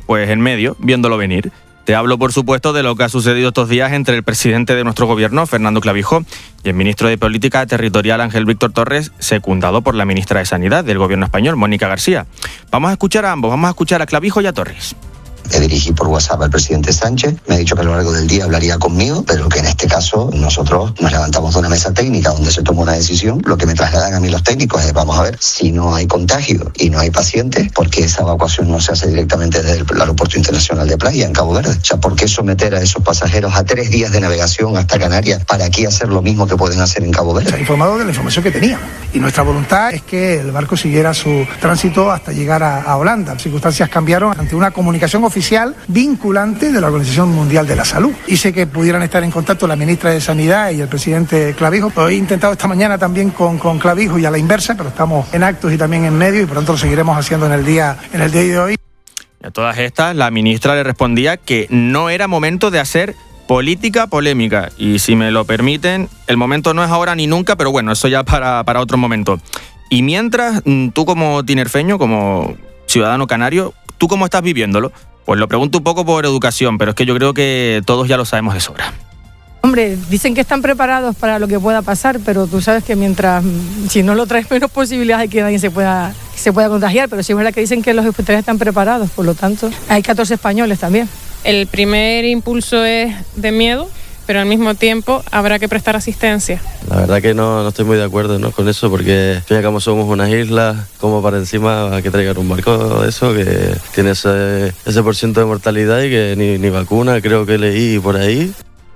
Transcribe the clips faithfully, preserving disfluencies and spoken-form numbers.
pues en medio, viéndolo venir. Te hablo, por supuesto, de lo que ha sucedido estos días entre el presidente de nuestro gobierno, Fernando Clavijo, y el ministro de Política Territorial, Ángel Víctor Torres, secundado por la ministra de Sanidad del gobierno español, Mónica García. Vamos a escuchar a ambos, vamos a escuchar a Clavijo y a Torres. Me dirigí por WhatsApp al presidente Sánchez, me ha dicho que a lo largo del día hablaría conmigo, pero que en este caso nosotros nos levantamos de una mesa técnica donde se tomó una decisión. Lo que me trasladan a mí los técnicos es, vamos a ver, si no hay contagio y no hay pacientes, ¿por qué esa evacuación no se hace directamente desde el aeropuerto internacional de Playa, en Cabo Verde? O sea, ¿por qué someter a esos pasajeros a tres días de navegación hasta Canarias para aquí hacer lo mismo que pueden hacer en Cabo Verde? Se ha informado de la información que tenían y nuestra voluntad es que el barco siguiera su tránsito hasta llegar a, a Holanda. Las circunstancias cambiaron ante una comunicación oficial vinculante de la Organización Mundial de la Salud. Hice que pudieran estar en contacto la ministra de Sanidad y el presidente Clavijo. Lo he intentado esta mañana también con, con Clavijo y a la inversa, pero estamos en actos y también en medio y pronto lo seguiremos haciendo en el día, en el día de hoy. Y a todas estas, la ministra le respondía que no era momento de hacer política polémica. Y si me lo permiten, el momento no es ahora ni nunca, pero bueno, eso ya para, para otro momento. Y mientras, tú como tinerfeño, como ciudadano canario, ¿tú cómo estás viviéndolo? Pues lo pregunto un poco por educación, pero es que yo creo que todos ya lo sabemos de sobra. Hombre, dicen que están preparados para lo que pueda pasar, pero tú sabes que mientras, si no lo traes, menos posibilidades de que nadie se pueda, se pueda contagiar, pero sí es verdad que dicen que los hospitales están preparados, por lo tanto, hay catorce españoles también. El primer impulso es de miedo, pero al mismo tiempo habrá que prestar asistencia. La verdad que no, no estoy muy de acuerdo, ¿no?, con eso, porque ya como somos unas islas, como para encima que traigan un barco de eso, que tiene ese, ese por ciento de mortalidad y que ni, ni vacuna, creo que leí por ahí.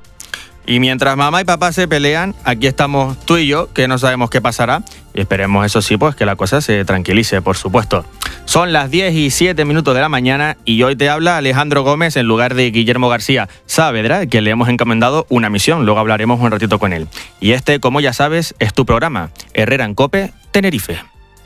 Y mientras mamá y papá se pelean, aquí estamos tú y yo, que no sabemos qué pasará. Y esperemos, eso sí, pues que la cosa se tranquilice, por supuesto. Son las diez y siete minutos de la mañana y hoy te habla Alejandro Gómez en lugar de Guillermo García Saavedra, que le hemos encomendado una misión. Luego hablaremos un ratito con él. Y este, como ya sabes, es tu programa, Herrera en COPE, Tenerife.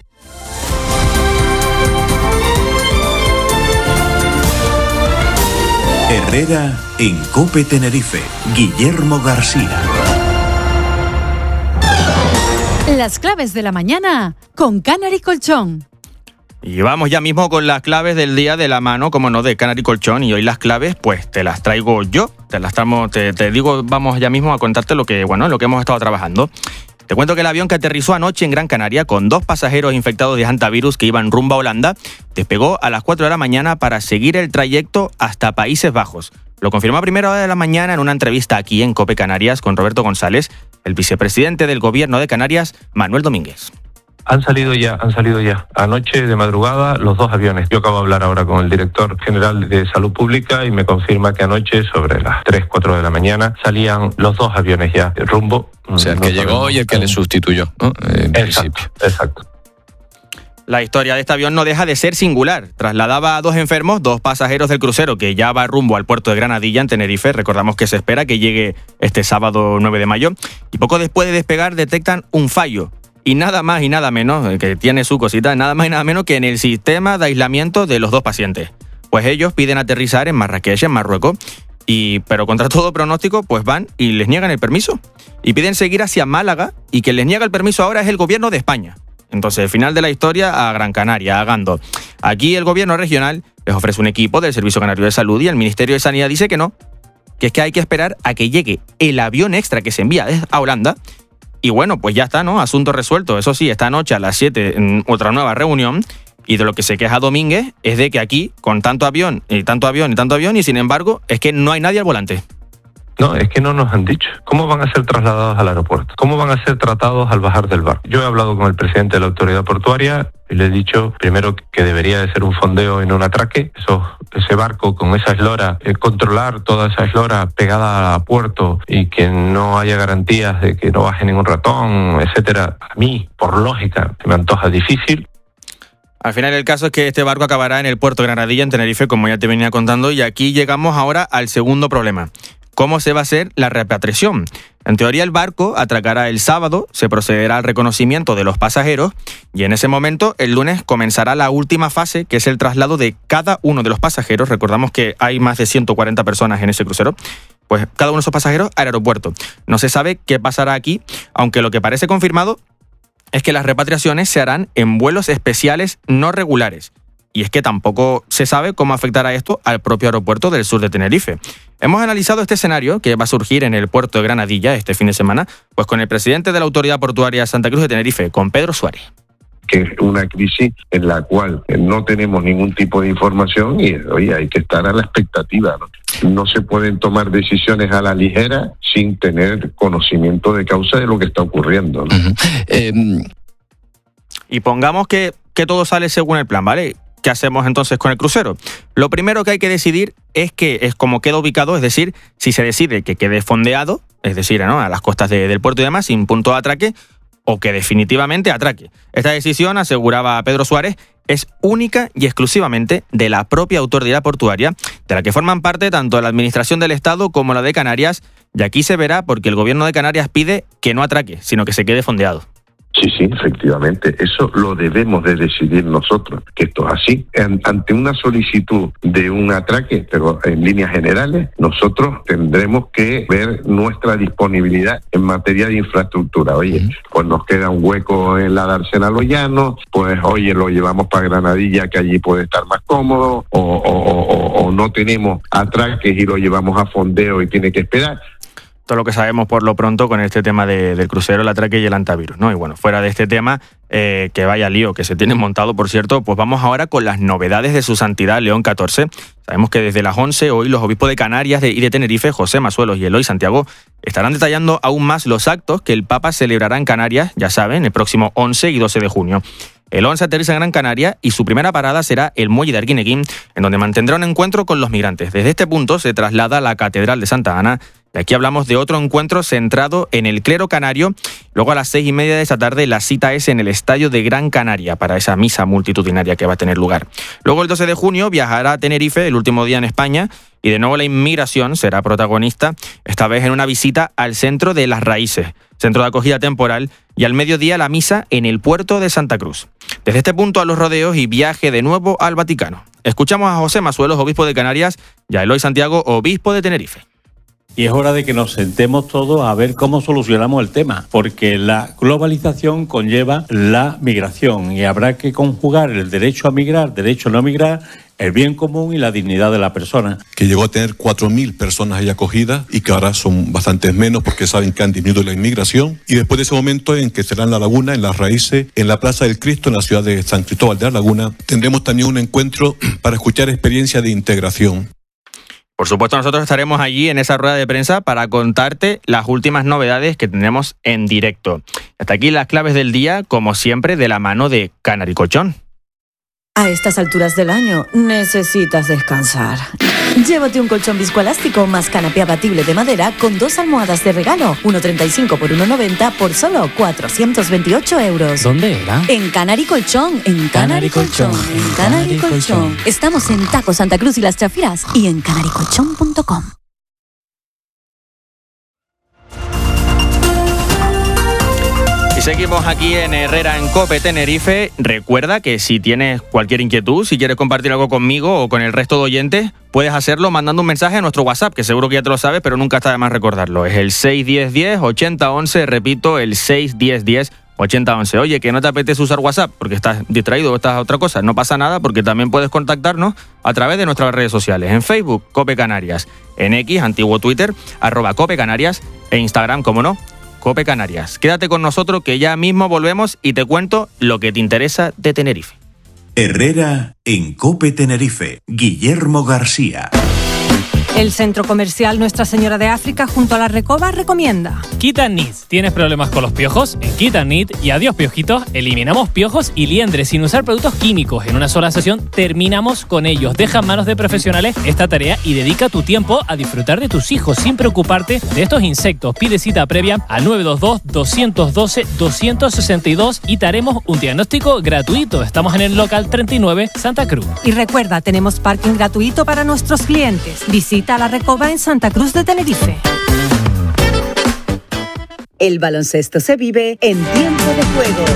Herrera en COPE Tenerife, Guillermo García. Las claves de la mañana con Canary Colchón. Y vamos ya mismo con las claves del día de la mano, como no, de Canary Colchón. Y hoy las claves, pues te las traigo yo. Te las tramo, te, te digo, vamos ya mismo a contarte lo que, bueno, lo que hemos estado trabajando. Te cuento que el avión que aterrizó anoche en Gran Canaria con dos pasajeros infectados de hantavirus que iban rumbo a Holanda despegó a las cuatro de la mañana para seguir el trayecto hasta Países Bajos. Lo confirmó a primera hora de la mañana en una entrevista aquí en COPE Canarias con Roberto González, el vicepresidente del Gobierno de Canarias, Manuel Domínguez. Han salido ya, han salido ya. Anoche de madrugada los dos aviones. Yo acabo de hablar ahora con el director general de Salud Pública y me confirma que anoche sobre las tres, cuatro de la mañana salían los dos aviones ya de rumbo. O sea, el que llegó y el que le sustituyó, ¿no? En exacto, exacto. La historia de este avión no deja de ser singular. Trasladaba a dos enfermos, dos pasajeros del crucero que ya va rumbo al puerto de Granadilla, en Tenerife. Recordamos que se espera que llegue este sábado nueve de mayo. Y poco después de despegar detectan un fallo. Y nada más y nada menos, que tiene su cosita, nada más y nada menos que en el sistema de aislamiento de los dos pacientes. Pues ellos piden aterrizar en Marrakech, en Marruecos, y, pero contra todo pronóstico, pues van y les niegan el permiso. Y piden seguir hacia Málaga, y quien les niega el permiso ahora es el gobierno de España. Entonces, final de la historia a Gran Canaria, a Gando. Aquí el gobierno regional les ofrece un equipo del Servicio Canario de Salud y el Ministerio de Sanidad dice que no, que es que hay que esperar a que llegue el avión extra que se envía desde Holanda. Y bueno, pues ya está, ¿no? Asunto resuelto. Eso sí, esta noche a las siete, en otra nueva reunión. Y de lo que se queja Domínguez es de que aquí, con tanto avión, y tanto avión, y tanto avión, y sin embargo, es que no hay nadie al volante. No, es que no nos han dicho. ¿Cómo van a ser trasladados al aeropuerto? ¿Cómo van a ser tratados al bajar del barco? Yo he hablado con el presidente de la autoridad portuaria y le he dicho, primero, que debería de ser un fondeo y no un atraque. Eso, ese barco con esa eslora, eh, controlar toda esa eslora pegada a puerto y que no haya garantías de que no baje ningún ratón, etcétera. A mí, por lógica, me antoja difícil. Al final el caso es que este barco acabará en el puerto de Granadilla, en Tenerife, como ya te venía contando, y aquí llegamos ahora al segundo problema. ¿Cómo se va a hacer la repatriación? En teoría el barco atracará el sábado, se procederá al reconocimiento de los pasajeros y en ese momento el lunes comenzará la última fase, que es el traslado de cada uno de los pasajeros. Recordamos que hay más de ciento cuarenta personas en ese crucero. Pues cada uno de esos pasajeros al aeropuerto. No se sabe qué pasará aquí, aunque lo que parece confirmado es que las repatriaciones se harán en vuelos especiales no regulares. y es que tampoco se sabe cómo afectará esto al propio aeropuerto del sur de Tenerife. Hemos analizado este escenario que va a surgir en el puerto de Granadilla este fin de semana, pues con el presidente de la Autoridad Portuaria Santa Cruz de Tenerife, con Pedro Suárez. Que es una crisis en la cual no tenemos ningún tipo de información y oye, hay que estar a la expectativa, ¿no? No se pueden tomar decisiones a la ligera sin tener conocimiento de causa de lo que está ocurriendo, ¿no? Uh-huh. eh, y pongamos que, que todo sale según el plan, ¿vale? ¿Qué hacemos entonces con el crucero? Lo primero que hay que decidir es que es cómo queda ubicado, es decir, si se decide que quede fondeado, es decir, ¿no?, a las costas de, del puerto y demás, sin punto de atraque, o que definitivamente atraque. Esta decisión, aseguraba Pedro Suárez, es única y exclusivamente de la propia autoridad portuaria, de la que forman parte tanto la Administración del Estado como la de Canarias, y aquí se verá porque el Gobierno de Canarias pide que no atraque, sino que se quede fondeado. Sí, sí, efectivamente. Eso lo debemos de decidir nosotros, que esto es así. Ante una solicitud de un atraque, pero en líneas generales, nosotros tendremos que ver nuestra disponibilidad en materia de infraestructura. Oye, pues nos queda un hueco en la dársena a los llanos, pues oye, lo llevamos para Granadilla, que allí puede estar más cómodo, o, o, o, o no tenemos atraques y lo llevamos a fondeo y tiene que esperar. Todo lo que sabemos por lo pronto con este tema de, del crucero, el atraque y el antivirus, ¿no? Y bueno, fuera de este tema, eh, que vaya lío que se tiene montado, por cierto, pues vamos ahora con las novedades de su santidad León catorce. Sabemos que desde las once hoy los obispos de Canarias de, y de Tenerife, José Masuelos y Eloy Santiago, estarán detallando aún más los actos que el Papa celebrará en Canarias, ya saben, el próximo once y doce de junio. El once aterriza en Gran Canaria y su primera parada será el muelle de Arguineguín, en donde mantendrá un encuentro con los migrantes. Desde este punto se traslada a la Catedral de Santa Ana. Y aquí hablamos de otro encuentro centrado en el clero canario. Luego a las seis y media de esa tarde la cita es en el Estadio de Gran Canaria para esa misa multitudinaria que va a tener lugar. Luego el doce de junio viajará a Tenerife, el último día en España, y de nuevo la inmigración será protagonista, esta vez en una visita al Centro de las Raíces, centro de acogida temporal, y al mediodía la misa en el puerto de Santa Cruz. Desde este punto a los rodeos y viaje de nuevo al Vaticano. Escuchamos a José Masuelos, obispo de Canarias, y a Eloy Santiago, obispo de Tenerife. Y es hora de que nos sentemos todos a ver cómo solucionamos el tema, porque la globalización conlleva la migración y habrá que conjugar el derecho a migrar, derecho a no migrar, el bien común y la dignidad de la persona. Que llegó a tener cuatro mil personas ahí acogidas y que ahora son bastantes menos porque saben que han disminuido la inmigración. Y después de ese momento en que será en La Laguna, en Las Raíces, en la Plaza del Cristo, en la ciudad de San Cristóbal de La Laguna, tendremos también un encuentro para escuchar experiencias de integración. Por supuesto, nosotros estaremos allí en esa rueda de prensa para contarte las últimas novedades que tendremos en directo. Hasta aquí las claves del día, como siempre, de la mano de Canary Colchón. A estas alturas del año necesitas descansar. Llévate un colchón viscoelástico más canapé abatible de madera con dos almohadas de regalo, uno treinta y cinco por uno noventa por solo cuatrocientos veintiocho euros. ¿Dónde era? En Canary Colchón, en Canary Colchón, en Canary Colchón. Estamos en Taco Santa Cruz y Las Chafiras y en canary colchón punto com. Seguimos aquí en Herrera en COPE Tenerife. Recuerda que si tienes cualquier inquietud, si quieres compartir algo conmigo o con el resto de oyentes, puedes hacerlo mandando un mensaje a nuestro WhatsApp, que seguro que ya te lo sabes, pero nunca está de más recordarlo. Es el seis uno cero, diez, ochenta, once, repito, el seis uno cero, diez, ochenta, once. Oye, que no te apetece usar WhatsApp porque estás distraído o estás a otra cosa, no pasa nada porque también puedes contactarnos a través de nuestras redes sociales. En Facebook, COPE Canarias, en X, antiguo Twitter, arroba COPE Canarias, e Instagram, como no, COPE Canarias. Quédate con nosotros que ya mismo volvemos y te cuento lo que te interesa de Tenerife. Herrera en COPE Tenerife. Guillermo García. El centro comercial Nuestra Señora de África junto a la Recoba recomienda Kit and Knit. ¿Tienes problemas con los piojos? En Kit and Knit y Adiós Piojitos eliminamos piojos y liendres sin usar productos químicos. En una sola sesión terminamos con ellos. Deja en manos de profesionales esta tarea y dedica tu tiempo a disfrutar de tus hijos sin preocuparte de estos insectos. Pide cita previa al nueve dos dos, dos uno dos, dos seis dos y te haremos un diagnóstico gratuito. Estamos en el local treinta y nueve Santa Cruz. Y recuerda, tenemos parking gratuito para nuestros clientes. Visita a la Recoba en Santa Cruz de Tenerife. El baloncesto se vive en Tiempo de Juego.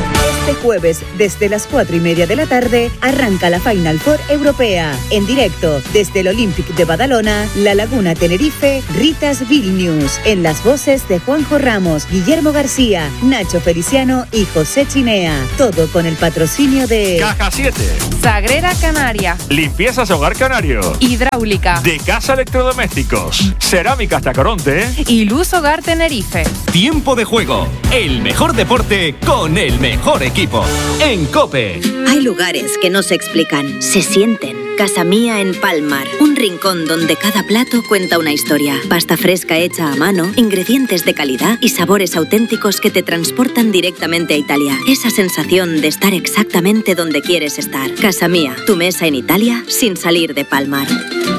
Este jueves, desde las cuatro y media de la tarde, arranca la Final Four Europea. En directo, desde el Olympic de Badalona, La Laguna Tenerife, Ritas Vilnius. En las voces de Juanjo Ramos, Guillermo García, Nacho Feliciano y José Chinea. Todo con el patrocinio de Caja siete, Sagrera Canaria, Limpiezas Hogar Canario, Hidráulica, De Casa Electrodomésticos, Cerámicas Tacoronte y Luz Hogar Tenerife. Tiempo de juego, el mejor deporte con el mejor equipo. En COPE. Hay lugares que no se explican, se sienten. Casa Mía en Palmar, un rincón donde cada plato cuenta una historia. Pasta fresca hecha a mano, ingredientes de calidad y sabores auténticos que te transportan directamente a Italia. Esa sensación de estar exactamente donde quieres estar. Casa Mía, tu mesa en Italia sin salir de Palmar.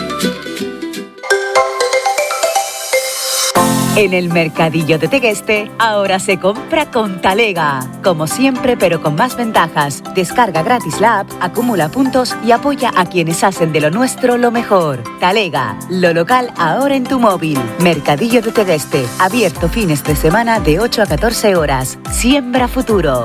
En el Mercadillo de Tegueste, ahora se compra con Talega. Como siempre, pero con más ventajas. Descarga gratis la app, acumula puntos y apoya a quienes hacen de lo nuestro lo mejor. Talega, lo local ahora en tu móvil. Mercadillo de Tegueste, abierto fines de semana de ocho a catorce horas. Siembra futuro.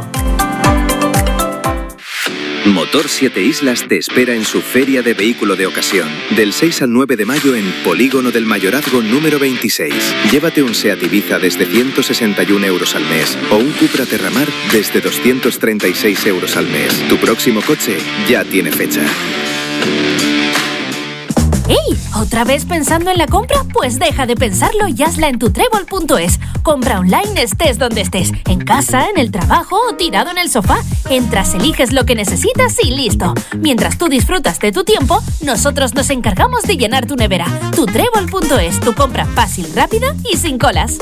Motor Siete Islas te espera en su Feria de Vehículo de Ocasión, del seis al nueve de mayo en Polígono del Mayorazgo número veintiséis. Llévate un Seat Ibiza desde ciento sesenta y uno euros al mes o un Cupra Terramar desde doscientos treinta y seis euros al mes. Tu próximo coche ya tiene fecha. ¡Ey! ¿Otra vez pensando en la compra? Pues deja de pensarlo y hazla en tu trébol punto es. Compra online estés donde estés, en casa, en el trabajo o tirado en el sofá. Entras, eliges lo que necesitas y listo. Mientras tú disfrutas de tu tiempo, nosotros nos encargamos de llenar tu nevera. tu trébol punto es, tu compra fácil, rápida y sin colas.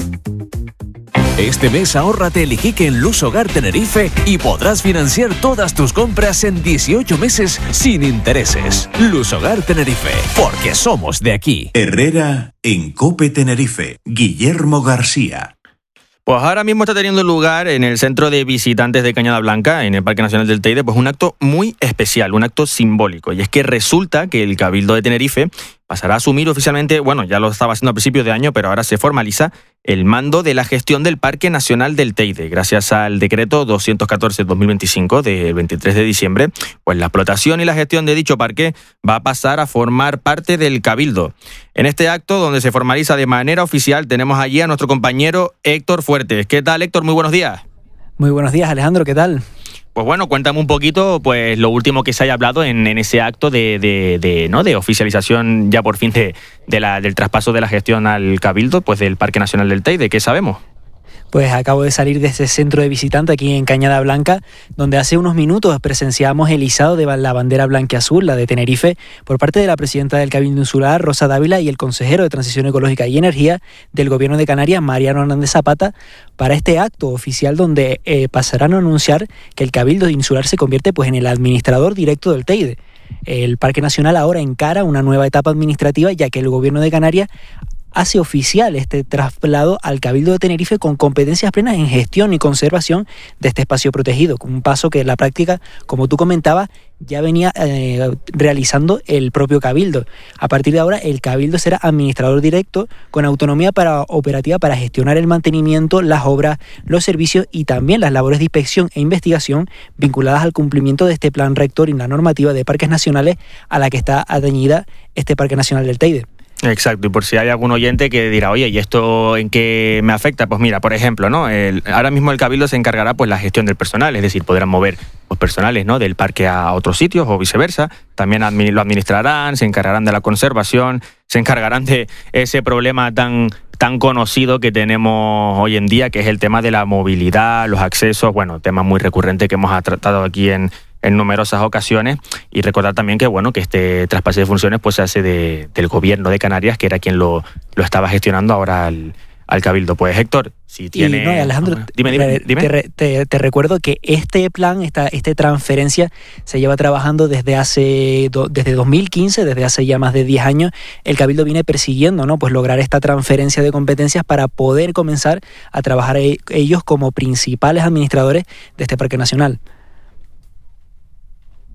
Este mes ahórrate el Iquique en Luz Hogar Tenerife y podrás financiar todas tus compras en dieciocho meses sin intereses. Luz Hogar Tenerife, porque somos de aquí. Herrera en COPE Tenerife. Guillermo García. Pues ahora mismo está teniendo lugar en el Centro de Visitantes de Cañada Blanca, en el Parque Nacional del Teide, pues un acto muy especial, un acto simbólico. Y es que resulta que el Cabildo de Tenerife pasará a asumir oficialmente, bueno, ya lo estaba haciendo a principios de año, pero ahora se formaliza el mando de la gestión del Parque Nacional del Teide. Gracias al decreto doscientos catorce barra dos mil veinticinco del veintitrés de diciembre, pues la explotación y la gestión de dicho parque va a pasar a formar parte del Cabildo. En este acto, donde se formaliza de manera oficial, tenemos allí a nuestro compañero Héctor Fuertes. ¿Qué tal, Héctor? Muy buenos días. Muy buenos días, Alejandro. ¿Qué tal? Pues bueno, cuéntame un poquito, pues lo último que se haya hablado en, en ese acto de, de, de, ¿no? de oficialización ya por fin de, de la, del traspaso de la gestión al Cabildo, pues del Parque Nacional del Teide. ¿Qué sabemos? Pues acabo de salir de ese centro de visitante aquí en Cañada Blanca, donde hace unos minutos presenciamos el izado de la bandera blanquiazul, la de Tenerife, por parte de la presidenta del Cabildo Insular, Rosa Dávila, y el consejero de Transición Ecológica y Energía del Gobierno de Canarias, Mariano Hernández Zapata, para este acto oficial donde eh, pasarán a anunciar que el Cabildo Insular se convierte pues en el administrador directo del Teide. El Parque Nacional ahora encara una nueva etapa administrativa, ya que el Gobierno de Canarias hace oficial este traslado al Cabildo de Tenerife con competencias plenas en gestión y conservación de este espacio protegido, un paso que en la práctica, como tú comentabas, ya venía eh, realizando el propio Cabildo. A partir de ahora, el Cabildo será administrador directo con autonomía para, operativa para gestionar el mantenimiento, las obras, los servicios y también las labores de inspección e investigación vinculadas al cumplimiento de este plan rector y la normativa de parques nacionales a la que está atañida este Parque Nacional del Teide. Exacto, y por si hay algún oyente que dirá, oye, ¿y esto en qué me afecta? Pues mira, por ejemplo, ¿no? El, ahora mismo el Cabildo se encargará pues la gestión del personal, es decir, podrán mover los personales, ¿no? del parque a otros sitios o viceversa. También admi- lo administrarán, se encargarán de la conservación, se encargarán de ese problema tan tan conocido que tenemos hoy en día, que es el tema de la movilidad, los accesos, bueno, tema muy recurrente que hemos tratado aquí en en numerosas ocasiones, y recordar también que bueno que este traspaso de funciones pues se hace de, del Gobierno de Canarias, que era quien lo, lo estaba gestionando ahora al, al Cabildo. Pues Héctor, si tiene... Y no, Alejandro, no, dime, dime, dime. Te, te, te recuerdo que este plan, esta, esta transferencia se lleva trabajando desde hace do, desde dos mil quince, desde hace ya más de diez años. El Cabildo viene persiguiendo, ¿no? Pues lograr esta transferencia de competencias para poder comenzar a trabajar ellos como principales administradores de este Parque Nacional.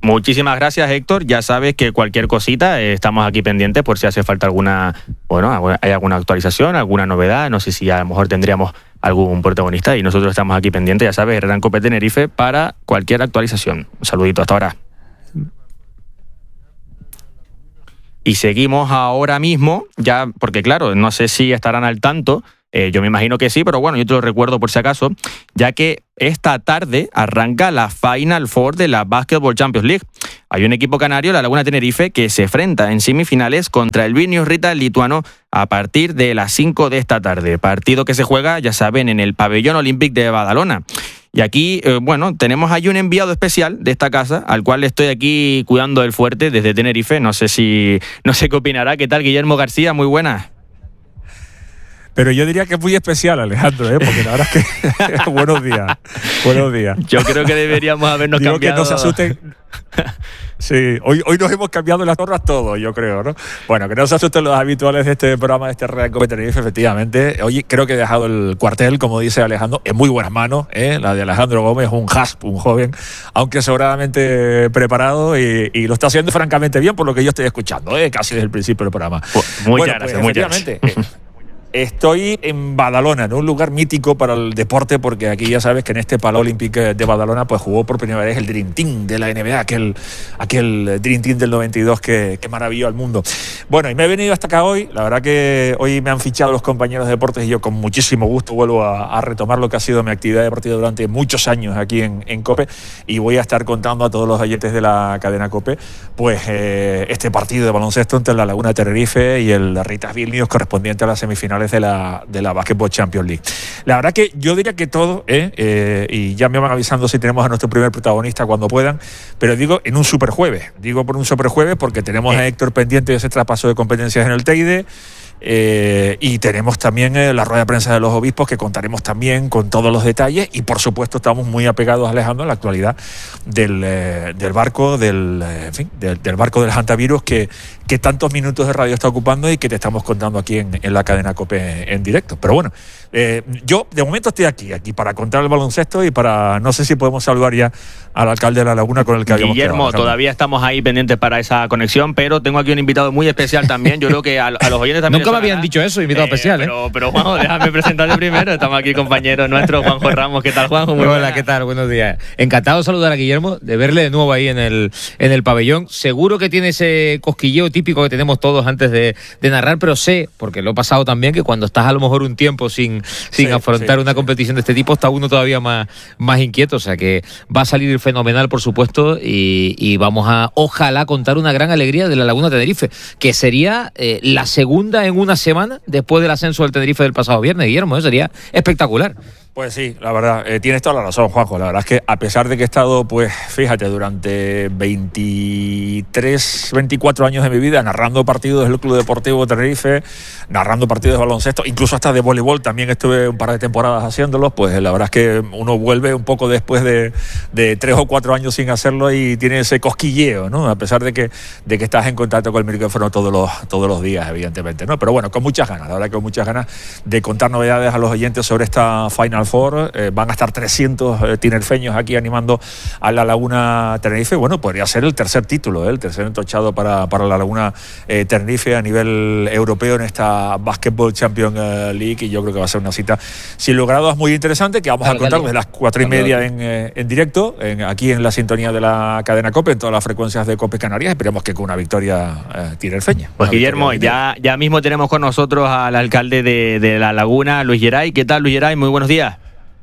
Muchísimas gracias, Héctor. Ya sabes que cualquier cosita, eh, estamos aquí pendientes por si hace falta alguna, bueno, hay alguna actualización, alguna novedad. No sé si a lo mejor tendríamos algún protagonista y nosotros estamos aquí pendientes, ya sabes, Herrera en Cope Tenerife para cualquier actualización. Un saludito hasta ahora. Y seguimos ahora mismo, ya, porque claro, no sé si estarán al tanto, eh, yo me imagino que sí, pero bueno, yo te lo recuerdo por si acaso, ya que esta tarde arranca la Final Four de la Basketball Champions League. Hay un equipo canario, la Laguna Tenerife, que se enfrenta en semifinales contra el Vilnius Rita lituano a partir de las cinco de esta tarde. Partido que se juega, ya saben, en el Pabellón Olímpic de Badalona. Y aquí, eh, bueno, tenemos ahí un enviado especial de esta casa, al cual estoy aquí cuidando el fuerte desde Tenerife. No sé si, no sé qué opinará. ¿Qué tal, Guillermo García? Muy buenas. Pero yo diría que es muy especial, Alejandro, ¿eh? Porque la verdad es que... buenos días, buenos días. Yo creo que deberíamos habernos Digo cambiado... que no se asusten... Sí, hoy, hoy nos hemos cambiado las tornas todos, yo creo, ¿no? Bueno, que no se asusten los habituales de este programa, de este Real Cope Tenerife, efectivamente. Hoy creo que he dejado el cuartel, como dice Alejandro, en muy buenas manos, ¿eh? La de Alejandro Gómez, un hasp, un joven, aunque sobradamente preparado y, y lo está haciendo francamente bien por lo que yo estoy escuchando, ¿eh? Casi desde el principio del programa. Muchas bueno, gracias, pues, muchas efectivamente, gracias. Eh, Estoy en Badalona, en un lugar mítico para el deporte, porque aquí ya sabes que en este Palau Olímpico de Badalona pues jugó por primera vez el Dream Team de la N B A, aquel, aquel Dream Team del noventa y dos que, que maravilló al mundo. Bueno, y me he venido hasta acá hoy, la verdad que hoy me han fichado los compañeros de deportes y yo con muchísimo gusto vuelvo a, a retomar lo que ha sido mi actividad deportiva durante muchos años aquí en, en Cope, y voy a estar contando a todos los oyentes de la cadena Cope pues eh, este partido de baloncesto entre la Laguna Tenerife y el Ritas Vilnius correspondiente a las semifinales de la, de la Basketball Champions League. La verdad que yo diría que todo, ¿eh? Eh, y ya me van avisando si tenemos a nuestro primer protagonista cuando puedan, pero digo en un superjueves, digo por un superjueves porque tenemos a Héctor pendiente de ese traspaso de competencias en el Teide. Eh, y tenemos también eh, la rueda de prensa de los obispos, que contaremos también con todos los detalles, y por supuesto estamos muy apegados, Alejandro, a la actualidad del, eh, del barco del, eh, en fin, del, del barco del Hantavirus que, que tantos minutos de radio está ocupando y que te estamos contando aquí en, en la cadena Cope en directo. Pero bueno, eh, yo de momento estoy aquí, aquí para contar el baloncesto y para, no sé si podemos saludar ya al alcalde de La Laguna con el que habíamos Guillermo, quedado, todavía estamos ahí pendientes para esa conexión, pero tengo aquí un invitado muy especial también. Yo creo que a, a los oyentes también... Nunca me habían dicho eso, invitado eh, especial, ¿eh? Pero, pero Juanjo, déjame presentarte primero. Estamos aquí, compañero nuestro, Juanjo Ramos. ¿Qué tal, Juanjo? Muy Hola, buena. ¿qué tal? Buenos días. Encantado de saludar a Guillermo, de verle de nuevo ahí en el, en el pabellón. Seguro que tiene ese cosquilleo típico que tenemos todos antes de, de narrar, pero sé, porque lo he pasado también, que cuando estás a lo mejor un tiempo sin, sin sí, afrontar sí, una sí. competición de este tipo, está uno todavía más, más inquieto. O sea que va a salir fenomenal, por supuesto, y, y vamos a, ojalá, contar una gran alegría de la Laguna Tenerife, que sería eh, la segunda en una semana después del ascenso del Tenerife del pasado viernes, Guillermo. Eso sería espectacular. Pues sí, la verdad, eh, tienes toda la razón, Juanjo. La verdad es que a pesar de que he estado, pues, fíjate, durante veintitrés, veinticuatro años de mi vida narrando partidos del Club Deportivo Tenerife, narrando partidos de baloncesto, incluso hasta de voleibol, también estuve un par de temporadas haciéndolos, pues la verdad es que uno vuelve un poco después de, de tres o cuatro años sin hacerlo y tiene ese cosquilleo, ¿no? A pesar de que, de que estás en contacto con el micrófono todos los, todos los días, evidentemente, ¿no? Pero bueno, con muchas ganas, la verdad que con muchas ganas de contar novedades a los oyentes sobre esta Final Four. Eh, van a estar trescientos eh, tinerfeños aquí animando a la Laguna Tenerife. Bueno, podría ser el tercer título, ¿eh? el tercer entochado para, para la Laguna eh, Tenerife a nivel europeo en esta Basketball Champions League, y yo creo que va a ser una cita sin lugar a dudas muy interesante, que vamos claro, a contar desde las cuatro y media en, eh, en directo, en, aquí en la sintonía de la cadena Cope, en todas las frecuencias de Cope Canarias. Esperemos que con una victoria eh, tinerfeña. Pues Guillermo, ya, ya mismo tenemos con nosotros al alcalde de, de la Laguna, Luis Geray. ¿Qué tal, Luis Geray? Muy buenos días.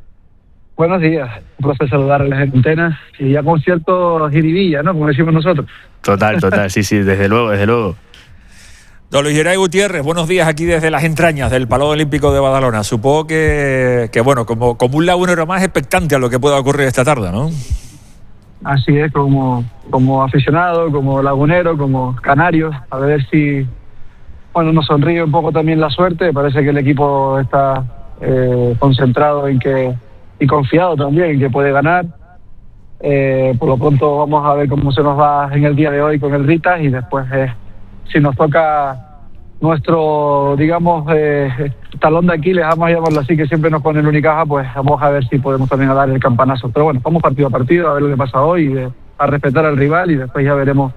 Buenos días, un placer saludarles en antena y ya con cierto jiribilla, ¿no? Como decimos nosotros. Total, total, sí, sí, desde luego, desde luego. Don Luis Geray Gutiérrez, buenos días aquí desde las entrañas del Palau Olímpico de Badalona. Supongo que, que bueno, como, como un lagunero más expectante a lo que pueda ocurrir esta tarde, ¿no? Así es, como, como aficionado, como lagunero, como canario, a ver si, bueno, nos sonríe un poco también la suerte. Parece que el equipo está eh, concentrado en que y confiado también en que puede ganar. Eh, por lo pronto vamos a ver cómo se nos va en el día de hoy con el Ritas, y después eh, si nos toca nuestro, digamos, eh, talón de Aquiles, vamos a llamarlo así, que siempre nos pone el Unicaja, pues vamos a ver si podemos también dar el campanazo. Pero bueno, vamos partido a partido, a ver lo que pasa hoy, y eh, a respetar al rival y después ya veremos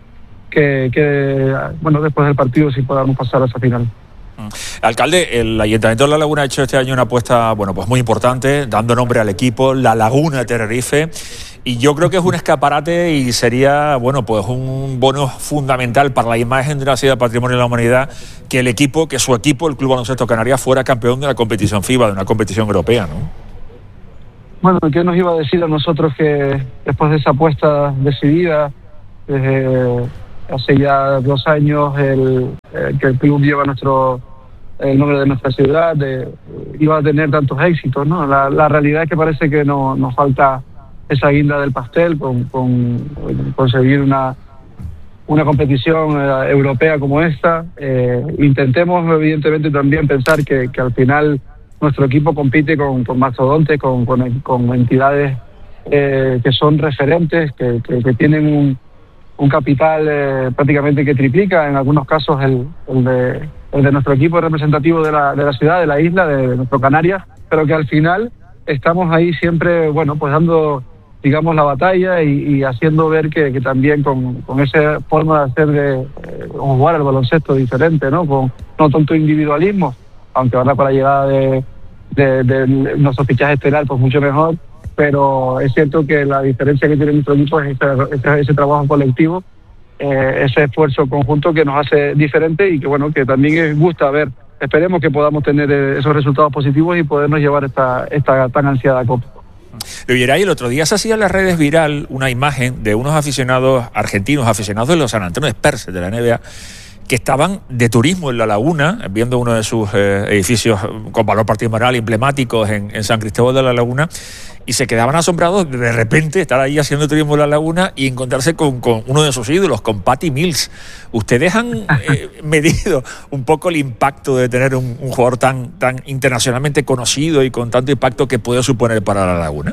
que, que bueno, después del partido si podamos pasar a esa final. Alcalde, el Ayuntamiento de La Laguna ha hecho este año una apuesta, bueno, pues muy importante, dando nombre al equipo, La Laguna de Tenerife, y yo creo que es un escaparate y sería, bueno, pues un bono fundamental para la imagen de la ciudad Patrimonio de la Humanidad que el equipo, que su equipo, el Club Baloncesto Canarias, fuera campeón de la competición FIBA, de una competición europea, ¿no? Bueno, ¿qué nos iba a decir a nosotros que después de esa apuesta decidida, desde hace ya dos años, el, el que el club lleva nuestro el nombre de nuestra ciudad, de, iba a tener tantos éxitos, ¿no? La, la realidad es que parece que no, nos falta esa guinda del pastel con, con, con conseguir una, una competición eh, europea como esta. Eh, intentemos, evidentemente, también pensar que, que al final nuestro equipo compite con, con mastodontes, con, con, con entidades eh, que son referentes, que, que, que tienen un, un capital eh, prácticamente que triplica, en algunos casos, el, el de el de nuestro equipo representativo de la, de la ciudad, de la isla, de, de nuestro Canarias, pero que al final estamos ahí siempre, bueno, pues dando, digamos, la batalla y, y haciendo ver que, que también con, con esa forma de hacer de eh, jugar el baloncesto diferente, ¿no? Con no tanto individualismo, aunque ahora con la llegada de, de, de nuestro fichaje estelar, pues mucho mejor, pero es cierto que la diferencia que tiene nuestro equipo es ese, ese, ese trabajo colectivo, Eh, ese esfuerzo conjunto que nos hace diferente y que bueno, que también gusta ver. Esperemos que podamos tener eh, esos resultados positivos y podernos llevar esta, esta tan ansiada copa. Loyeray, el otro día se hacía en las redes viral una imagen de unos aficionados argentinos, aficionados de los San Antonio Spurs de la N B A, que estaban de turismo en La Laguna, viendo uno de sus eh, edificios con valor patrimonial emblemáticos en, en San Cristóbal de La Laguna, y se quedaban asombrados de repente estar ahí haciendo turismo en La Laguna y encontrarse con, con uno de sus ídolos, con Patty Mills. ¿Ustedes han eh, medido un poco el impacto de tener un, un jugador tan, tan internacionalmente conocido y con tanto impacto que puede suponer para La Laguna?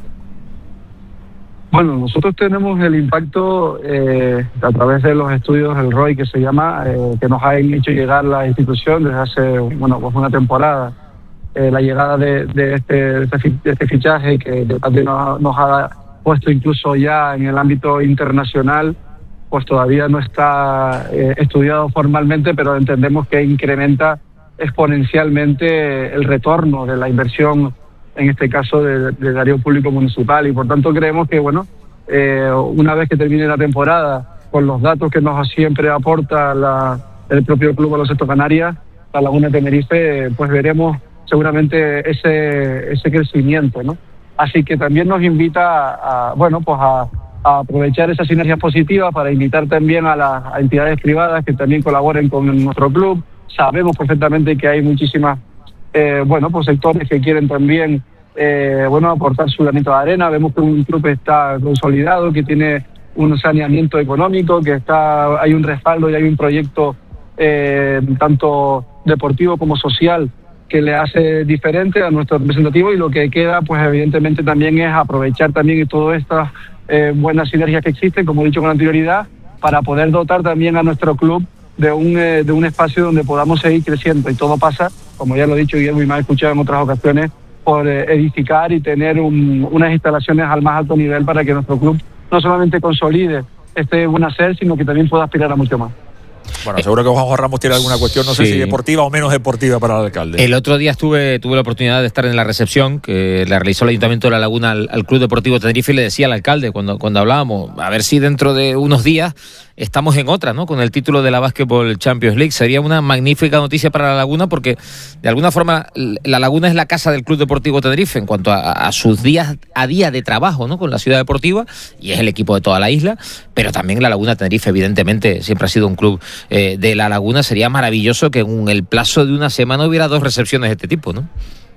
Bueno, nosotros tenemos el impacto eh, a través de los estudios del R O I, que se llama, eh, que nos ha hecho llegar la institución desde hace, bueno, pues una temporada. Eh, la llegada de, de, este, de este fichaje que nos, nos ha puesto incluso ya en el ámbito internacional, pues todavía no está eh, estudiado formalmente, pero entendemos que incrementa exponencialmente el retorno de la inversión, en este caso de, de área público municipal, y por tanto creemos que bueno, eh, una vez que termine la temporada, con los datos que nos siempre aporta la, el propio Club Baloncesto Canarias, La Laguna de Tenerife, pues veremos seguramente ese ese crecimiento, ¿no? Así que también nos invita a, a bueno, pues a, a aprovechar esas sinergias positivas para invitar también a las a entidades privadas que también colaboren con nuestro club. Sabemos perfectamente que hay muchísimas eh, bueno, pues sectores que quieren también eh, bueno, aportar su granito de arena. Vemos que un club está consolidado, que tiene un saneamiento económico, que está hay un respaldo y hay un proyecto eh, tanto deportivo como social que le hace diferente a nuestro representativo, y lo que queda pues evidentemente también es aprovechar también todas estas eh, buenas sinergias que existen, como he dicho con anterioridad, para poder dotar también a nuestro club de un, eh, de un espacio donde podamos seguir creciendo, y todo pasa, como ya lo he dicho Guillermo y me ha escuchado en otras ocasiones, por eh, edificar y tener un, unas instalaciones al más alto nivel para que nuestro club no solamente consolide este buen hacer, sino que también pueda aspirar a mucho más. Bueno, seguro que Juanjo Ramos tiene alguna cuestión, no sé sí. si deportiva o menos deportiva para el alcalde. El otro día estuve tuve la oportunidad de estar en la recepción que le realizó el Ayuntamiento de La Laguna al, al Club Deportivo Tenerife, y le decía al alcalde cuando, cuando hablábamos, a ver si dentro de unos días estamos en otra, ¿no? Con el título de la Basketball Champions League. Sería una magnífica noticia para La Laguna, porque de alguna forma La Laguna es la casa del Club Deportivo Tenerife en cuanto a, a sus días a día de trabajo, ¿no? Con la ciudad deportiva, y es el equipo de toda la isla, pero también La Laguna Tenerife evidentemente siempre ha sido un club eh, de La Laguna. Sería maravilloso que en el plazo de una semana hubiera dos recepciones de este tipo, ¿no?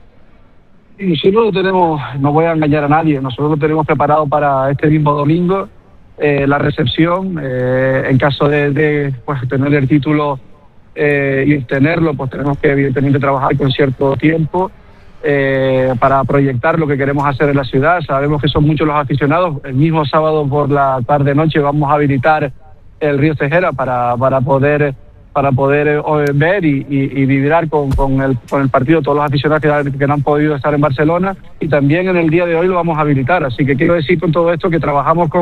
Sí, nosotros lo tenemos, no voy a engañar a nadie, nosotros lo tenemos preparado para este mismo domingo, eh, la recepción, eh, en caso de, de pues, tener el título eh, y tenerlo, pues tenemos que evidentemente trabajar con cierto tiempo eh, para proyectar lo que queremos hacer en la ciudad. Sabemos que son muchos los aficionados. El mismo sábado por la tarde-noche vamos a habilitar el Río Cejera para, para poder para poder eh, ver y, y, y vibrar con, con, el, con el partido, todos los aficionados que, que no han podido estar en Barcelona, y también en el día de hoy lo vamos a habilitar. Así que quiero decir con todo esto que trabajamos con,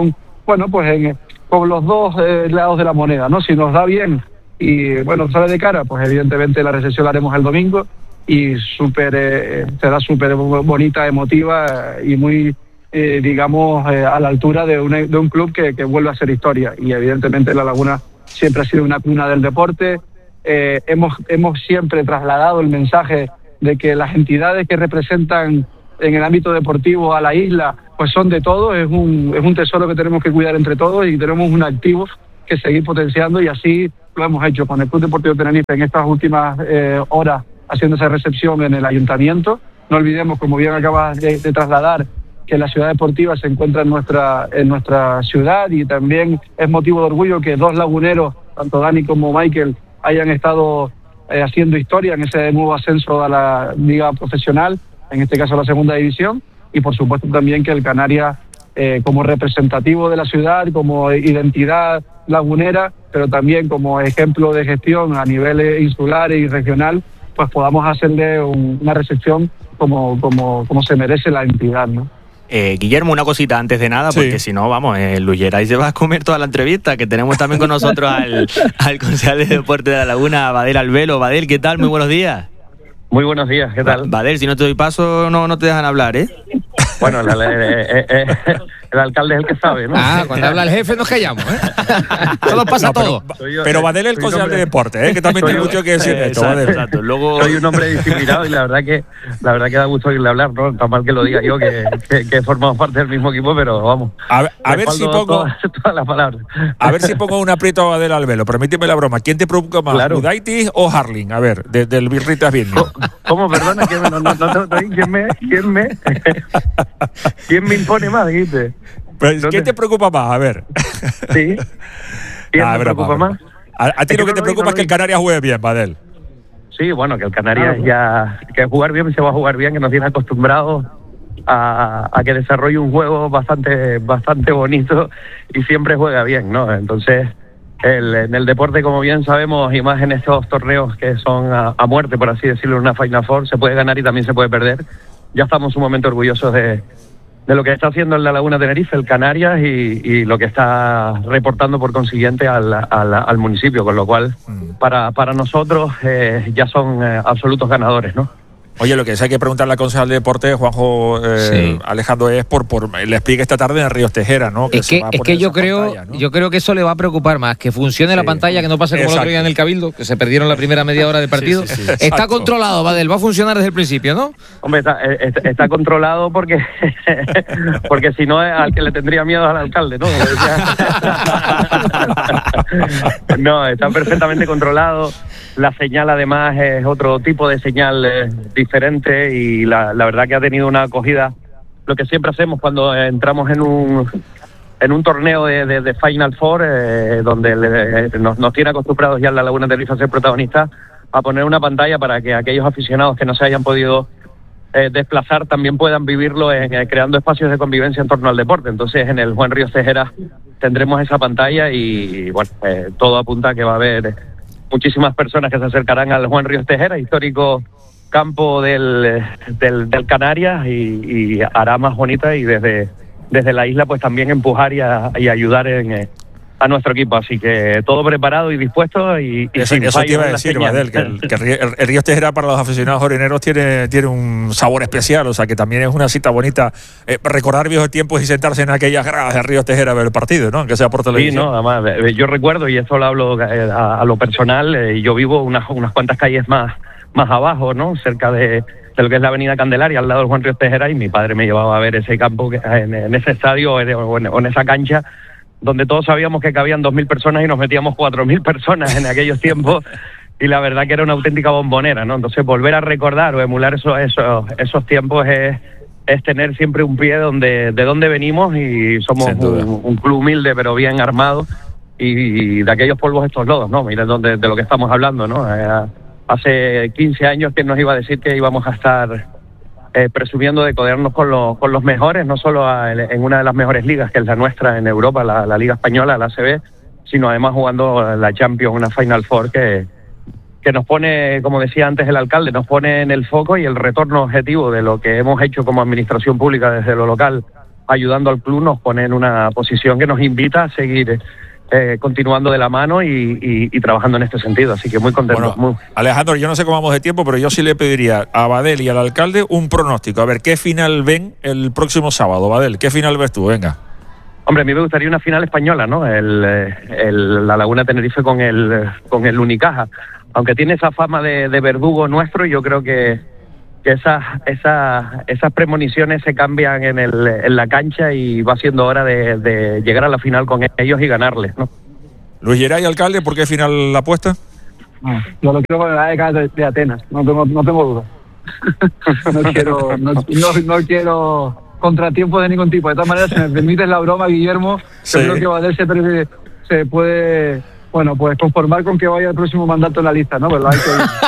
bueno, pues en, con los dos eh, lados de la moneda, ¿no? Si nos da bien y, bueno, sale de cara, pues evidentemente la recepción la haremos el domingo y súper, eh, será súper bonita, emotiva y muy, eh, digamos, eh, a la altura de, una, de un club que, que vuelve a hacer historia. Y evidentemente La Laguna siempre ha sido una cuna del deporte. Eh, hemos, hemos siempre trasladado el mensaje de que las entidades que representan en el ámbito deportivo a la isla, pues son de todos, es un, es un tesoro que tenemos que cuidar entre todos y tenemos un activo que seguir potenciando, y así lo hemos hecho con el Club Deportivo Tenerife en estas últimas eh, horas, haciendo esa recepción en el ayuntamiento. No olvidemos, como bien acabas de, de trasladar, que la ciudad deportiva se encuentra en nuestra, en nuestra ciudad, y también es motivo de orgullo que dos laguneros, tanto Dani como Michael, hayan estado eh, haciendo historia en ese nuevo ascenso a la liga profesional, en este caso a la segunda división, y por supuesto también que el Canarias, eh, como representativo de la ciudad, como identidad lagunera, pero también como ejemplo de gestión a nivel insular y regional, pues podamos hacerle un, una recepción como, como, como se merece la entidad, ¿no? Eh, Guillermo, una cosita antes de nada, porque sí. si no, vamos, eh, Luis Geray se va a comer toda la entrevista, que tenemos también con nosotros al, al concejal de Deporte de La Laguna, Badel Albelo. Badel, ¿qué tal? Muy buenos días. Muy buenos días, ¿qué tal? Badel, si no te doy paso, no, no te dejan hablar, ¿eh? Bueno, la, la, eh, eh, el alcalde es el que sabe, ¿no? Ah, cuando habla el jefe nos callamos, ¿eh? Todo pasa no, pero, todo. Pero, pero Badel es el concejal de deporte, ¿eh? Que también tiene mucho que decir de esto, Badel. Exacto. Luego... Soy un hombre disciplinado y la verdad que la verdad que da gusto oírle hablar, ¿no? Tan mal que lo diga yo, que, que, que formamos parte del mismo equipo, pero vamos. A, a ver si pongo todas, todas las palabras. A ver si pongo un aprieto a Badel Albelo. Permíteme la broma. ¿Quién te preocupa más, claro. Udaitis o Harling? A ver, desde de el Birritas bien. ¿Cómo, ¿Cómo? Perdona, ¿quién me, no, no, no, no, ¿quién me, quién me, quién me impone más, dijiste? Pero, ¿Qué te preocupa más? A ver. Sí. ¿Quién ah, me preocupa más? A, a ti es lo que te preocupa no, es que el Canarias juegue bien, Badel. Sí, bueno, que el Canarias ya... Que jugar bien se va a jugar bien, que nos tiene acostumbrados a, a que desarrolle un juego bastante bastante bonito y siempre juega bien, ¿no? Entonces, el, en el deporte, como bien sabemos, y más en estos torneos que son a, a muerte, por así decirlo, en una Final Four, se puede ganar y también se puede perder. Ya estamos un momento orgullosos de... de lo que está haciendo en La Laguna Tenerife, el Canarias, y, y lo que está reportando por consiguiente al, al, al municipio, con lo cual para, para nosotros eh, ya son eh, absolutos ganadores, ¿no? Oye, lo que hay que preguntarle al concejal de deporte, Juanjo eh, sí. Alejandro, es por, por le explique esta tarde en Ríos Tejera, ¿no? Que es que, es que yo creo pantalla, ¿no? yo creo que eso le va a preocupar más, que funcione sí. la pantalla, que no pase como Exacto. el otro día en el Cabildo, que se perdieron la primera media hora del partido. Sí, sí, sí. Está controlado, Badel, va a funcionar desde el principio, ¿no? Hombre, está, está, está controlado porque porque si no, al que le tendría miedo al alcalde, ¿no? No, está perfectamente controlado. La señal, además, es otro tipo de señal eh, diferente, y la, la verdad que ha tenido una acogida. Lo que siempre hacemos cuando entramos en un en un torneo de, de, de Final Four, eh, donde le, nos, nos tiene acostumbrados ya en La Laguna Tenerife a ser protagonistas, a poner una pantalla para que aquellos aficionados que no se hayan podido eh, desplazar también puedan vivirlo en, eh, creando espacios de convivencia en torno al deporte. Entonces, en el Juan Ríos Tejera tendremos esa pantalla y, bueno, eh, todo apunta a que va a haber muchísimas personas que se acercarán al Juan Ríos Tejera, histórico campo del, del, del Canarias, y, y hará más bonita, y desde, desde la isla pues también empujar y, a, y ayudar en, eh, a nuestro equipo. Así que todo preparado y dispuesto. Y, y eso, eso te iba a decir, Badel, que, el, que el, el Ríos Tejera para los aficionados orineros tiene, tiene un sabor especial, o sea que también es una cita bonita, eh, recordar viejos tiempos y sentarse en aquellas gradas de Ríos Tejera a ver el partido, ¿no? Aunque sea por televisión. Sí, no, además, yo recuerdo, y esto lo hablo eh, a, a lo personal, eh, yo vivo unas, unas cuantas calles más, más abajo, ¿no? Cerca de, de lo que es la avenida Candelaria, al lado del Juan Ríos Tejera, y mi padre me llevaba a ver ese campo, en, en ese estadio o en, o en esa cancha, donde todos sabíamos que cabían dos mil personas y nos metíamos cuatro mil personas en aquellos tiempos, y la verdad que era una auténtica bombonera, ¿no? Entonces, volver a recordar o emular esos, esos, esos tiempos es, es tener siempre un pie donde, de donde venimos, y somos un, un club humilde pero bien armado, y, y de aquellos polvos estos lodos, ¿no? Miren donde, de lo que estamos hablando, ¿no? Eh, hace quince años, ¿quién nos iba a decir que íbamos a estar Eh, presumiendo de codearnos con los, con los mejores, no solo a, en una de las mejores ligas, que es la nuestra en Europa, la, la Liga Española, la A C B, sino además jugando la Champions, una Final Four que, que nos pone, como decía antes el alcalde, nos pone en el foco y el retorno objetivo de lo que hemos hecho como administración pública desde lo local ayudando al club, nos pone en una posición que nos invita a seguir eh, continuando de la mano y, y, y trabajando en este sentido. Así que muy contento. Bueno, muy... Alejandro, yo no sé cómo vamos de tiempo, pero yo sí le pediría a Badel y al alcalde un pronóstico. A ver, ¿qué final ven el próximo sábado, Badel? ¿Qué final ves tú? Venga. Hombre, a mí me gustaría una final española, ¿no? El, el, la Laguna Tenerife con el, con el Unicaja. Aunque tiene esa fama de, de verdugo nuestro, yo creo que, que esas, esas, esas premoniciones se cambian en, el, en la cancha y va siendo hora de, de llegar a la final con ellos y ganarles, ¿no? Luis Geray, alcalde, ¿por qué final la apuesta? No, yo lo quiero con la A E K de, de Atenas, no tengo, no tengo duda. no quiero, no, no, no quiero contratiempo de ningún tipo. De todas maneras, si me permites la broma, Guillermo, sí. Yo creo que Badel se, se puede, bueno, pues conformar con que vaya el próximo mandato en la lista, ¿no? ¿Verdad?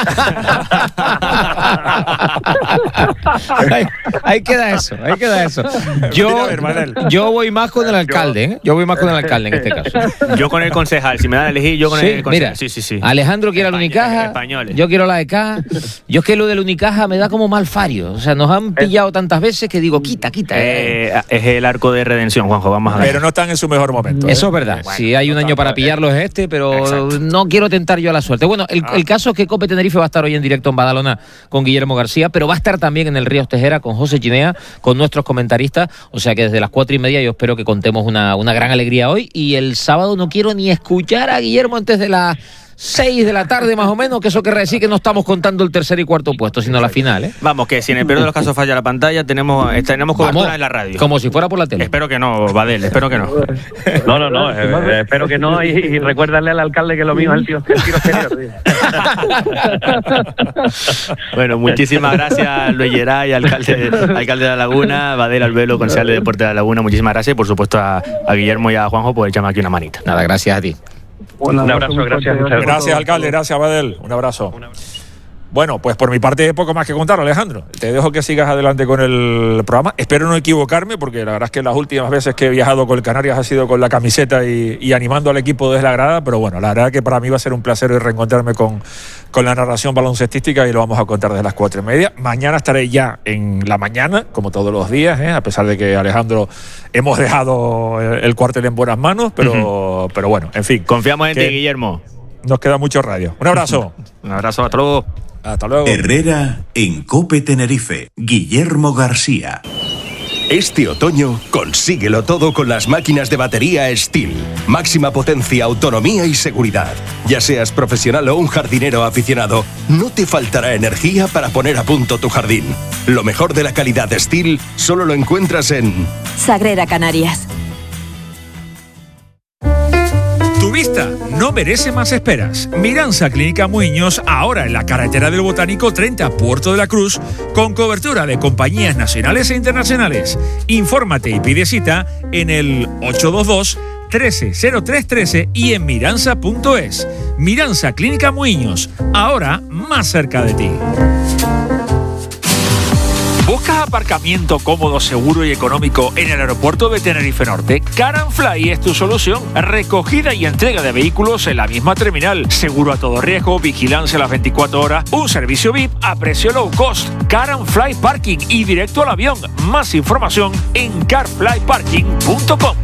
ahí, ahí queda eso, ahí queda eso. Yo, yo voy más con el alcalde, ¿eh? Yo voy más con el alcalde en este caso. Yo con el concejal, si me dan a elegir, yo con sí, el concejal. Mira, sí, sí, sí. Alejandro quiere al Unicaja, españoles. Yo quiero la A E K. Yo es que lo del Unicaja me da como mal fario. O sea, nos han pillado tantas veces que digo, quita, quita. Eh, es el arco de redención, Juanjo, vamos a ver. Pero no están en su mejor momento. ¿eh? Eso es verdad. Bueno, si hay un año para pillarlo es este, pero exacto. No quiero tentar yo a la suerte. Bueno, el, ah. el caso es que Cope Tenerife va a estar hoy en directo en Badalona con Guillermo García, pero va a estar también en el Ríos Tejera con José Chinea, con nuestros comentaristas. O sea que desde las cuatro y media yo espero que contemos una, una gran alegría hoy. Y el sábado no quiero ni escuchar a Guillermo antes de las seis de la tarde más o menos, que eso querrá decir que no estamos contando el tercer y cuarto puesto, sino la final, ¿eh? Vamos, que si en el peor de los casos falla la pantalla, tenemos, tenemos cobertura Vamos, en la radio. Como si fuera por la tele. Espero que no, Badel, espero que no. No, no, no, eh, espero que no, y, y recuérdale al alcalde que lo mío es el tiro, el tiro exterior. Bueno, muchísimas gracias, Luis Geray, alcalde, alcalde de La Laguna, Badel Albelo, concejal de Deporte de La Laguna, muchísimas gracias, y por supuesto a, a Guillermo y a Juanjo por echarme aquí una manita. Nada, gracias a ti. Un abrazo, gracias. Gracias, gracias alcalde, gracias Badel, un abrazo. Un abrazo. Bueno, pues por mi parte poco más que contar, Alejandro. Te dejo que sigas adelante con el programa. Espero no equivocarme, porque la verdad es que las últimas veces que he viajado con el Canarias ha sido con la camiseta y, y animando al equipo desde la grada, pero bueno, la verdad que para mí va a ser un placer reencontrarme con, con la narración baloncestística y lo vamos a contar desde las cuatro y media. Mañana estaré ya en la mañana, como todos los días, ¿eh? A pesar de que Alejandro hemos dejado el, el cuartel en buenas manos, pero, uh-huh. pero bueno, en fin. Confiamos en ti, Guillermo. Nos queda mucho radio. Un abrazo. Un abrazo, hasta luego. Hasta luego. Herrera en Cope Tenerife. Guillermo García. Este otoño, consíguelo todo con las máquinas de batería Stihl. Máxima potencia, autonomía y seguridad. Ya seas profesional o un jardinero aficionado, no te faltará energía para poner a punto tu jardín. Lo mejor de la calidad Stihl solo lo encuentras en Sagrera Canarias. Tu vista no merece más esperas. Miranza Clínica Muiños, ahora en la carretera del Botánico treinta, Puerto de la Cruz, con cobertura de compañías nacionales e internacionales. Infórmate y pide cita en el ocho dos dos, trece cero tres trece y en miranza punto es. Miranza Clínica Muiños, ahora más cerca de ti. ¿Buscas aparcamiento cómodo, seguro y económico en el aeropuerto de Tenerife Norte? Car and Fly es tu solución. Recogida y entrega de vehículos en la misma terminal. Seguro a todo riesgo, vigilancia a las veinticuatro horas, un servicio V I P a precio low cost. Car and Fly Parking y directo al avión. Más información en car fly parking punto com.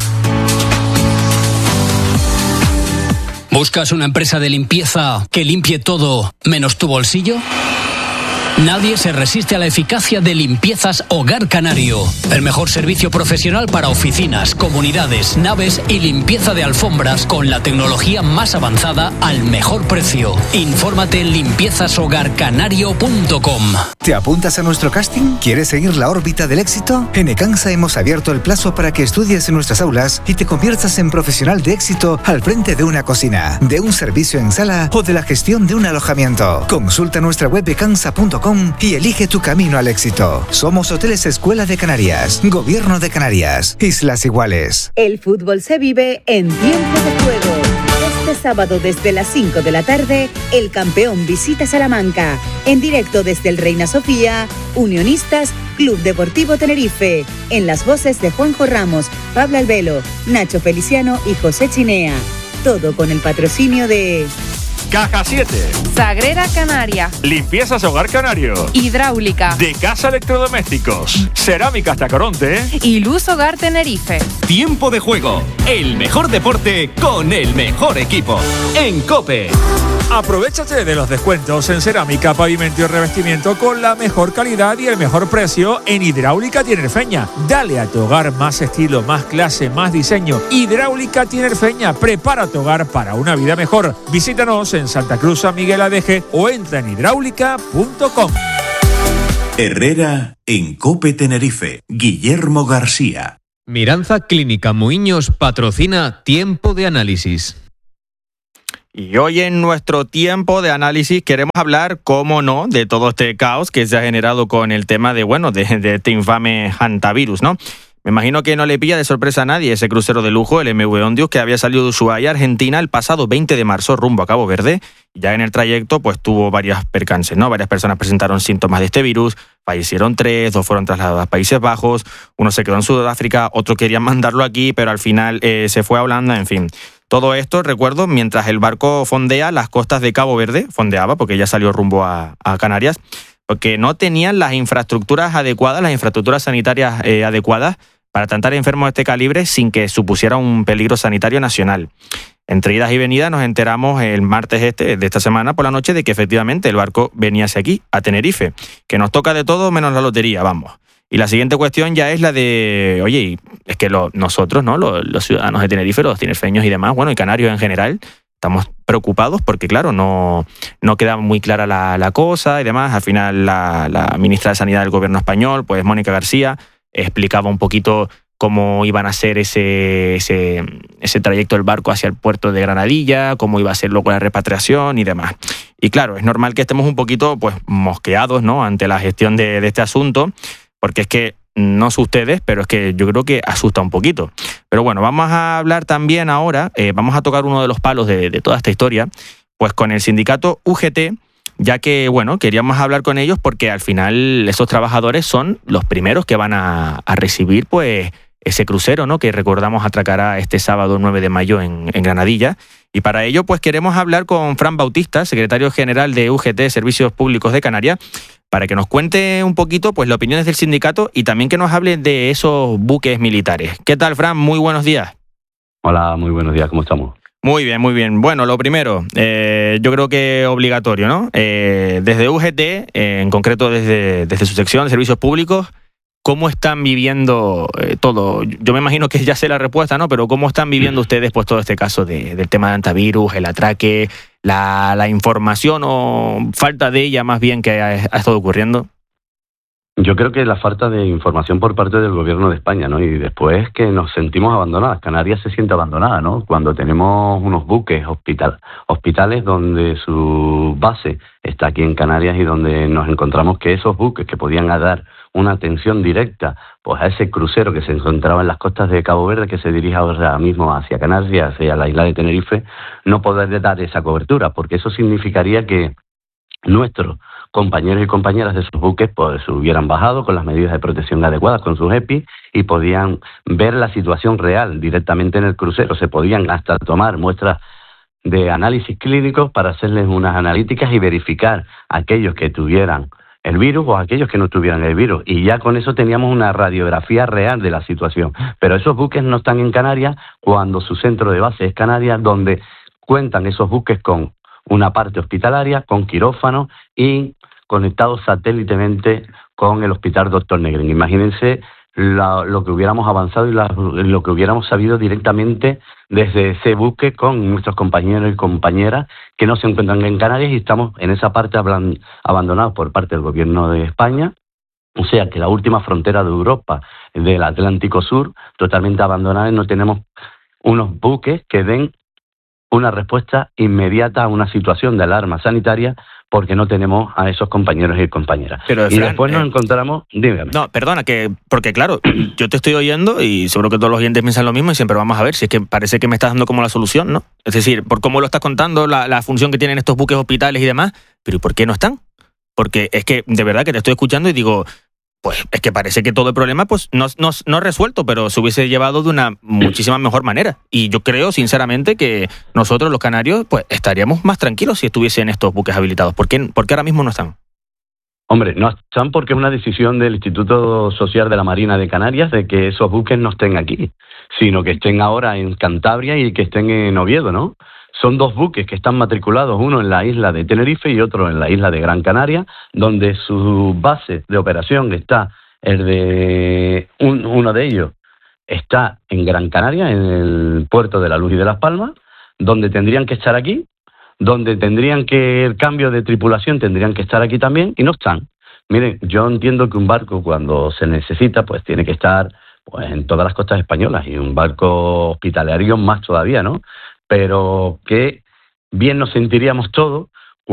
¿Buscas una empresa de limpieza que limpie todo menos tu bolsillo? Nadie se resiste a la eficacia de Limpiezas Hogar Canario. El mejor servicio profesional para oficinas, comunidades, naves y limpieza de alfombras con la tecnología más avanzada al mejor precio. Infórmate en limpiezas hogar canario punto com. ¿Te apuntas a nuestro casting? ¿Quieres seguir la órbita del éxito? En Ecansa hemos abierto el plazo para que estudies en nuestras aulas y te conviertas en profesional de éxito al frente de una cocina, de un servicio en sala o de la gestión de un alojamiento. Consulta nuestra web ecansa punto com y elige tu camino al éxito. Somos Hoteles Escuela de Canarias, Gobierno de Canarias, Islas Iguales. El fútbol se vive en tiempo de juego. Este sábado desde las cinco de la tarde, el campeón visita Salamanca. En directo desde el Reina Sofía, Unionistas, Club Deportivo Tenerife. En las voces de Juanjo Ramos, Pablo Albelo, Nacho Feliciano y José Chinea. Todo con el patrocinio de Caja siete. Sagrera Canaria. Limpiezas Hogar Canario. Hidráulica. De Casa Electrodomésticos. Cerámicas Tacoronte. Y Luz Hogar Tenerife. Tiempo de juego. El mejor deporte con el mejor equipo. En COPE. Aprovechate de los descuentos en cerámica, pavimento y revestimiento con la mejor calidad y el mejor precio en Hidráulica Tinerfeña. Dale a tu hogar más estilo, más clase, más diseño. Hidráulica Tinerfeña, prepara tu hogar para una vida mejor. Visítanos en Santa Cruz, San Miguel Adeje o entra en hidráulica punto com. Herrera en COPE Tenerife. Guillermo García. Miranza Clínica Muiños patrocina Tiempo de Análisis. Y hoy en nuestro tiempo de análisis queremos hablar, cómo no, de todo este caos que se ha generado con el tema de, bueno, de, de este infame hantavirus, ¿no? Me imagino que no le pilla de sorpresa a nadie ese crucero de lujo, el M V Ondius, que había salido de Ushuaia, Argentina, el pasado veinte de marzo rumbo a Cabo Verde. Ya en el trayecto pues tuvo varias percances, ¿no? Varias personas presentaron síntomas de este virus, fallecieron tres, dos fueron trasladados a Países Bajos, uno se quedó en Sudáfrica, otro querían mandarlo aquí, pero al final eh, se fue a Holanda, en fin. Todo esto, recuerdo, mientras el barco fondea las costas de Cabo Verde, fondeaba porque ya salió rumbo a, a Canarias, porque no tenían las infraestructuras adecuadas, las infraestructuras sanitarias eh, adecuadas para tratar enfermos de este calibre sin que supusiera un peligro sanitario nacional. Entre idas y venidas nos enteramos el martes este de esta semana por la noche de que efectivamente el barco venía hacia aquí, a Tenerife, que nos toca de todo menos la lotería, vamos. Y la siguiente cuestión ya es la de, oye, es que lo, nosotros, ¿no? Los, los ciudadanos de Tenerife, los tinerfeños y demás, bueno, y canarios en general, estamos preocupados porque, claro, no, no queda muy clara la, la cosa y demás. Al final la, la ministra de Sanidad del gobierno español, pues Mónica García, explicaba un poquito cómo iban a ser ese, ese, ese trayecto del barco hacia el puerto de Granadilla, cómo iba a ser luego la repatriación y demás. Y claro, es normal que estemos un poquito pues mosqueados, ¿no?, ante la gestión de, de este asunto, porque es que, no sé ustedes, pero es que yo creo que asusta un poquito. Pero bueno, vamos a hablar también ahora, eh, vamos a tocar uno de los palos de, de toda esta historia, pues con el sindicato U G T, ya que, bueno, queríamos hablar con ellos porque al final esos trabajadores son los primeros que van a, a recibir, pues, ese crucero, ¿no?, que recordamos atracará este sábado nueve de mayo en, en Granadilla. Y para ello, pues, queremos hablar con Fran Bautista, secretario general de U G T, Servicios Públicos de Canarias, para que nos cuente un poquito pues las opiniones del sindicato y también que nos hable de esos buques militares. ¿Qué tal, Fran? Muy buenos días. Hola, muy buenos días. ¿Cómo estamos? Muy bien, muy bien. Bueno, lo primero, eh, yo creo que obligatorio, ¿no? Eh, desde U G T, eh, en concreto desde, desde su sección de Servicios Públicos, ¿cómo están viviendo eh, todo? Yo me imagino que ya sé la respuesta, ¿no? Pero ¿cómo están viviendo ustedes pues todo este caso de, del tema de hantavirus, el atraque, la, la información o falta de ella más bien que ha, ha estado ocurriendo? Yo creo que la falta de información por parte del gobierno de España, ¿no? Y después que nos sentimos abandonadas. Canarias se siente abandonada, ¿no? Cuando tenemos unos buques hospital, hospitales donde su base está aquí en Canarias y donde nos encontramos que esos buques que podían dar una atención directa pues a ese crucero que se encontraba en las costas de Cabo Verde, que se dirige ahora mismo hacia Canarias, hacia la isla de Tenerife, no poder dar esa cobertura, porque eso significaría que nuestros compañeros y compañeras de sus buques pues hubieran bajado con las medidas de protección adecuadas, con sus E P I, y podían ver la situación real directamente en el crucero. Se podían hasta tomar muestras de análisis clínicos para hacerles unas analíticas y verificar aquellos que tuvieran el virus o aquellos que no tuvieran el virus. Y ya con eso teníamos una radiografía real de la situación. Pero esos buques no están en Canarias cuando su centro de base es Canarias, donde cuentan esos buques con una parte hospitalaria, con quirófano y conectados satélitemente con el Hospital Doctor Negrín. Imagínense la, lo que hubiéramos avanzado y la, lo que hubiéramos sabido directamente desde ese buque con nuestros compañeros y compañeras que no se encuentran en Canarias, y estamos en esa parte hablan, abandonados por parte del gobierno de España. O sea que la última frontera de Europa, del Atlántico Sur, totalmente abandonada, y no tenemos unos buques que den una respuesta inmediata a una situación de alarma sanitaria, porque no tenemos a esos compañeros y compañeras. Pero, y Fran, después nos eh, encontramos... Dígame. No, perdona, que porque claro, yo te estoy oyendo y seguro que todos los oyentes piensan lo mismo y siempre vamos a ver si es que parece que me estás dando como la solución, ¿no? Es decir, por cómo lo estás contando, la, la función que tienen estos buques hospitales y demás, pero ¿y por qué no están? Porque es que de verdad que te estoy escuchando y digo, pues es que parece que todo el problema pues no, no, no resuelto, pero se hubiese llevado de una muchísima mejor manera. Y yo creo, sinceramente, que nosotros los canarios pues estaríamos más tranquilos si estuviesen estos buques habilitados. ¿Por qué, por qué ahora mismo no están? Hombre, no están porque es una decisión del Instituto Social de la Marina de Canarias de que esos buques no estén aquí, sino que estén ahora en Cantabria y que estén en Oviedo, ¿no? Son dos buques que están matriculados, uno en la isla de Tenerife y otro en la isla de Gran Canaria, donde su base de operación está, el de un, uno de ellos está en Gran Canaria, en el puerto de la Luz y de Las Palmas, donde tendrían que estar aquí, donde tendrían que, el cambio de tripulación tendrían que estar aquí también, y no están. Miren, yo entiendo que un barco cuando se necesita, pues tiene que estar pues en todas las costas españolas, y un barco hospitalario más todavía, ¿no? Pero que bien nos sentiríamos todos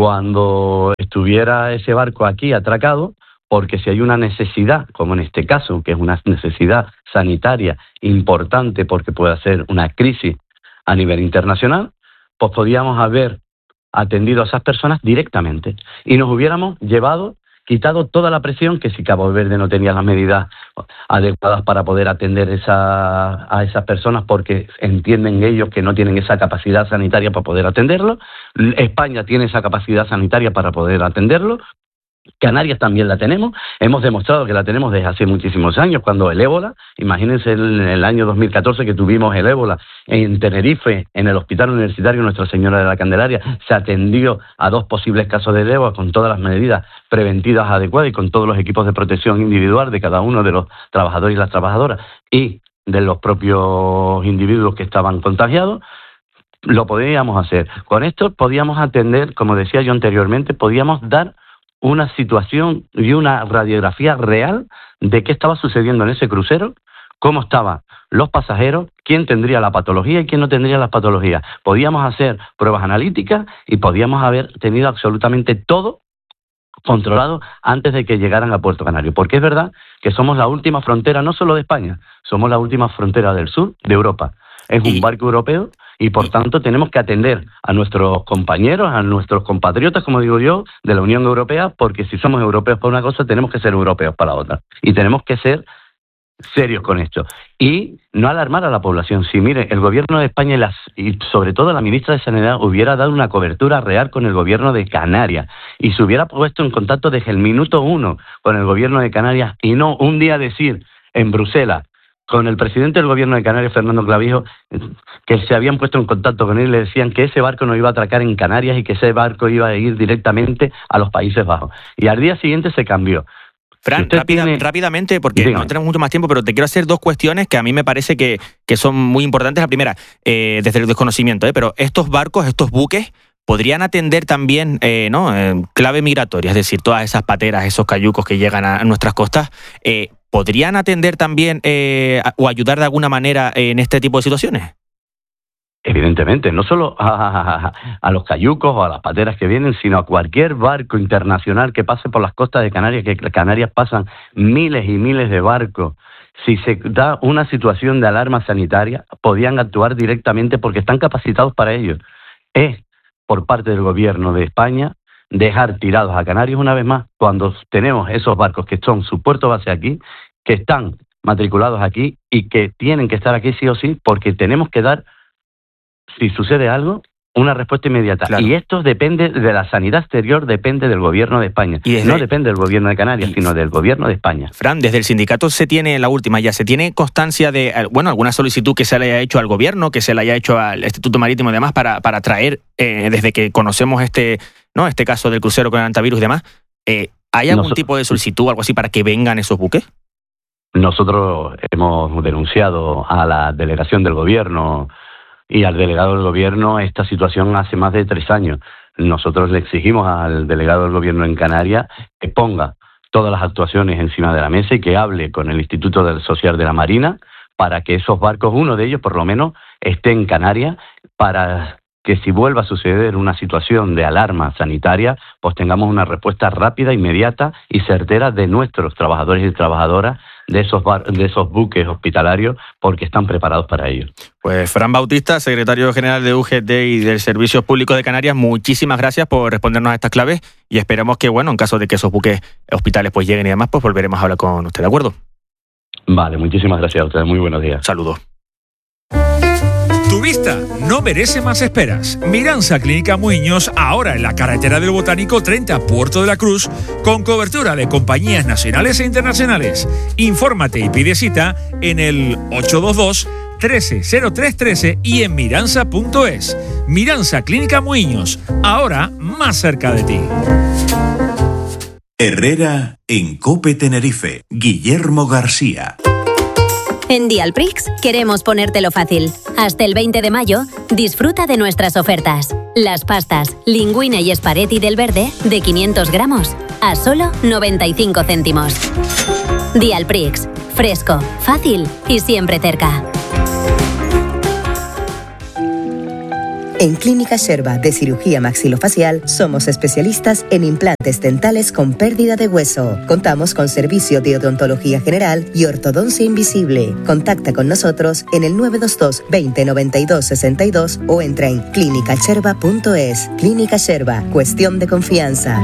cuando estuviera ese barco aquí atracado, porque si hay una necesidad, como en este caso, que es una necesidad sanitaria importante porque puede ser una crisis a nivel internacional, pues podíamos haber atendido a esas personas directamente y nos hubiéramos llevado, quitado toda la presión, que si Cabo Verde no tenía las medidas adecuadas para poder atender esa, a esas personas porque entienden ellos que no tienen esa capacidad sanitaria para poder atenderlo. España tiene esa capacidad sanitaria para poder atenderlo. Canarias también la tenemos, hemos demostrado que la tenemos desde hace muchísimos años, cuando el ébola, imagínense en el año dos mil catorce que tuvimos el ébola en Tenerife, en el Hospital Universitario Nuestra Señora de la Candelaria, se atendió a dos posibles casos de ébola con todas las medidas preventivas adecuadas y con todos los equipos de protección individual de cada uno de los trabajadores y las trabajadoras y de los propios individuos que estaban contagiados. Lo podíamos hacer. Con esto podíamos atender, como decía yo anteriormente, podíamos dar una situación y una radiografía real de qué estaba sucediendo en ese crucero, cómo estaban los pasajeros, quién tendría la patología y quién no tendría la patología. Podíamos hacer pruebas analíticas y podíamos haber tenido absolutamente todo controlado antes de que llegaran a Puerto Canario, porque es verdad que somos la última frontera no solo de España, somos la última frontera del sur de Europa. Es un barco europeo y, por tanto, tenemos que atender a nuestros compañeros, a nuestros compatriotas, como digo yo, de la Unión Europea, porque si somos europeos para una cosa, tenemos que ser europeos para la otra. Y tenemos que ser serios con esto. Y no alarmar a la población. Si, mire, el Gobierno de España y, las, y sobre todo la ministra de Sanidad hubiera dado una cobertura real con el Gobierno de Canarias y se hubiera puesto en contacto desde el minuto uno con el Gobierno de Canarias y no un día decir en Bruselas, con el presidente del Gobierno de Canarias, Fernando Clavijo, que se habían puesto en contacto con él y le decían que ese barco no iba a atracar en Canarias y que ese barco iba a ir directamente a los Países Bajos. Y al día siguiente se cambió. Fran, si rápida, tiene... rápidamente, porque Dígame. no tenemos mucho más tiempo, pero te quiero hacer dos cuestiones que a mí me parece que, que son muy importantes. La primera, eh, desde el desconocimiento, ¿eh? pero estos barcos, estos buques, podrían atender también eh, ¿no? eh, clave migratoria, es decir, todas esas pateras, esos cayucos que llegan a, a nuestras costas, eh, ¿podrían atender también eh, o ayudar de alguna manera en este tipo de situaciones? Evidentemente, no solo a, a, a los cayucos o a las pateras que vienen, sino a cualquier barco internacional que pase por las costas de Canarias, que Canarias pasan miles y miles de barcos. Si se da una situación de alarma sanitaria, podían actuar directamente porque están capacitados para ello. Es por parte del Gobierno de España dejar tirados a Canarias una vez más cuando tenemos esos barcos que son su puerto base aquí, que están matriculados aquí y que tienen que estar aquí sí o sí, porque tenemos que dar, si sucede algo, una respuesta inmediata. Claro. Y esto depende de la sanidad exterior, depende del Gobierno de España. Y desde... No depende del Gobierno de Canarias, y... sino del Gobierno de España. Fran, desde el sindicato se tiene, la última ya, se tiene constancia de, bueno, alguna solicitud que se le haya hecho al Gobierno, que se le haya hecho al Instituto Marítimo y demás para, para traer, eh, desde que conocemos este, ¿no? este caso del crucero con el antivirus y demás, eh, ¿hay algún Nos... tipo de solicitud o algo así para que vengan esos buques? Nosotros hemos denunciado a la delegación del Gobierno y al delegado del Gobierno esta situación hace más de tres años. Nosotros le exigimos al delegado del Gobierno en Canarias que ponga todas las actuaciones encima de la mesa y que hable con el Instituto Social de la Marina para que esos barcos, uno de ellos por lo menos, esté en Canarias para que si vuelva a suceder una situación de alarma sanitaria, pues tengamos una respuesta rápida, inmediata y certera de nuestros trabajadores y trabajadoras de esos bar, de esos buques hospitalarios, porque están preparados para ello. Pues Fran Bautista, secretario general de U G T y del Servicios Públicos de Canarias, muchísimas gracias por respondernos a estas claves y esperemos que, bueno, en caso de que esos buques hospitales pues lleguen y demás, pues volveremos a hablar con usted, ¿de acuerdo? Vale, muchísimas gracias a ustedes, muy buenos días. Saludos. Tu vista no merece más esperas. Miranza Clínica Muiños, ahora en la carretera del Botánico treinta, Puerto de la Cruz, con cobertura de compañías nacionales e internacionales. Infórmate y pide cita en el ocho dos dos, trece cero tres trece y en miranza punto es. Miranza Clínica Muiños, ahora más cerca de ti. Herrera en COPE Tenerife. Guillermo García. En Dialprix queremos ponértelo fácil. Hasta el veinte de mayo, disfruta de nuestras ofertas. Las pastas Linguine y Esparetti del Verde de quinientos gramos a solo noventa y cinco céntimos. Dialprix, fresco, fácil y siempre cerca. En Clínica Sherba de Cirugía Maxilofacial somos especialistas en implantes dentales con pérdida de hueso. Contamos con servicio de odontología general y ortodoncia invisible. Contacta con nosotros en el nueve dos dos, veinte noventa y dos sesenta y dos o entra en clínica sherba punto es. Clínica Sherba, cuestión de confianza.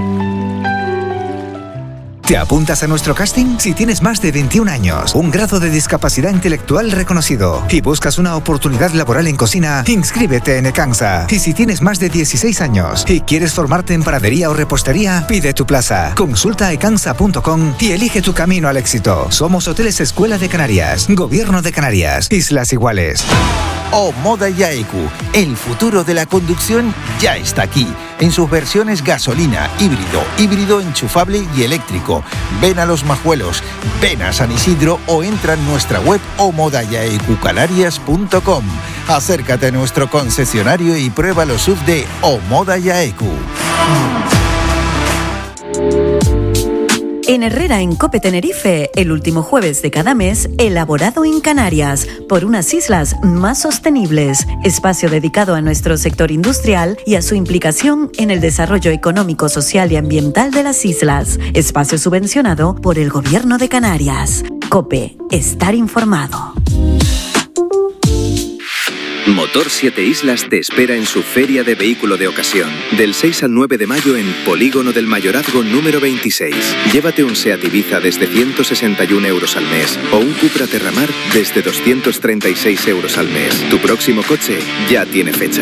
¿Te apuntas a nuestro casting? Si tienes más de veintiún años, un grado de discapacidad intelectual reconocido y buscas una oportunidad laboral en cocina, inscríbete en Ecansa. Y si tienes más de dieciséis años y quieres formarte en panadería o repostería, pide tu plaza. Consulta ecansa punto com y elige tu camino al éxito. Somos Hoteles Escuela de Canarias, Gobierno de Canarias, Islas Iguales. Omoda Yaeku, el futuro de la conducción ya está aquí, en sus versiones gasolina, híbrido, híbrido enchufable y eléctrico. Ven a Los Majuelos, ven a San Isidro o entra en nuestra web omoda yaeku canarias punto com. Acércate a nuestro concesionario y prueba los S U V de Omoda Yaeku. En Herrera en COPE Tenerife, el último jueves de cada mes, elaborado en Canarias, por unas islas más sostenibles. Espacio dedicado a nuestro sector industrial y a su implicación en el desarrollo económico, social y ambiental de las islas. Espacio subvencionado por el Gobierno de Canarias. COPE, estar informado. Motor siete Islas te espera en su Feria de Vehículo de Ocasión, del seis al nueve de mayo en Polígono del Mayorazgo número veintiséis. Llévate un Seat Ibiza desde ciento sesenta y un euros al mes o un Cupra Terramar desde doscientos treinta y seis euros al mes. Tu próximo coche ya tiene fecha.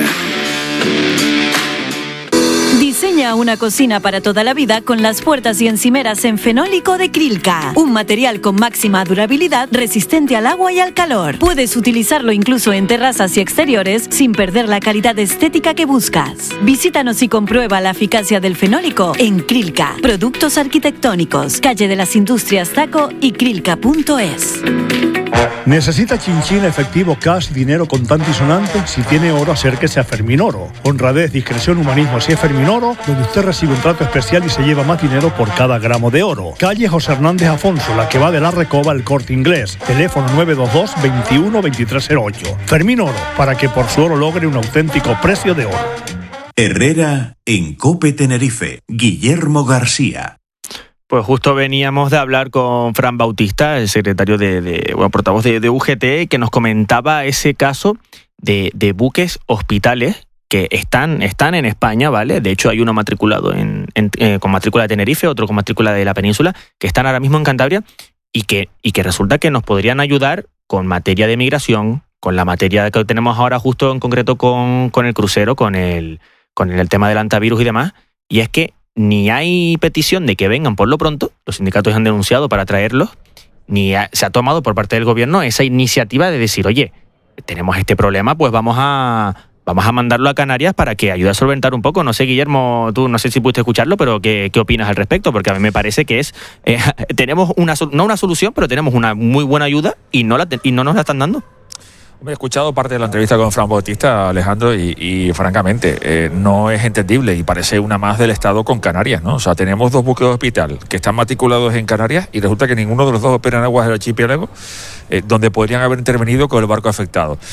Diseña una cocina para toda la vida con las puertas y encimeras en fenólico de Krilka. Un material con máxima durabilidad, resistente al agua y al calor. Puedes utilizarlo incluso en terrazas y exteriores sin perder la calidad estética que buscas. Visítanos y comprueba la eficacia del fenólico en Krilka. Productos arquitectónicos, calle de las Industrias Taco y krilka punto es. ¿Necesita chinchín, efectivo, cash, dinero contante y sonante? Si tiene oro, acérquese a Fermín Oro. Honradez, discreción, humanismo, así es Fermín Oro, donde usted recibe un trato especial y se lleva más dinero por cada gramo de oro. Calle José Hernández Afonso, la que va de la Recoba al Corte Inglés. Teléfono nueve dos dos, veintiuno, veintitrés cero ocho. Fermín Oro, para que por su oro logre un auténtico precio de oro. Herrera en COPE Tenerife. Guillermo García. Pues justo veníamos de hablar con Fran Bautista, el secretario de, de bueno, portavoz de, de U G T, que nos comentaba ese caso de, de buques hospitales que están, están en España, ¿vale? De hecho, hay uno matriculado en, en, eh, con matrícula de Tenerife, otro con matrícula de la península, que están ahora mismo en Cantabria y que, y que resulta que nos podrían ayudar con materia de migración, con la materia que tenemos ahora justo en concreto con, con el crucero, con el, con el tema del antivirus y demás, y es que ni hay petición de que vengan por lo pronto, los sindicatos han denunciado para traerlos, ni ha, se ha tomado por parte del gobierno esa iniciativa de decir, oye, tenemos este problema, pues vamos a, vamos a mandarlo a Canarias para que ayude a solventar un poco. No sé, Guillermo, tú no sé si pudiste escucharlo, pero ¿qué, qué opinas al respecto? Porque a mí me parece que es, eh, tenemos una, no una solución, pero tenemos una muy buena ayuda y no, la, y no nos la están dando. He escuchado parte de la entrevista con Fran Bautista, Alejandro, y, y francamente eh, no es entendible y parece una más del Estado con Canarias, ¿no? O sea, tenemos dos buques de hospital que están matriculados en Canarias y resulta que ninguno de los dos opera en aguas del archipiélago, eh, donde podrían haber intervenido con el barco afectado.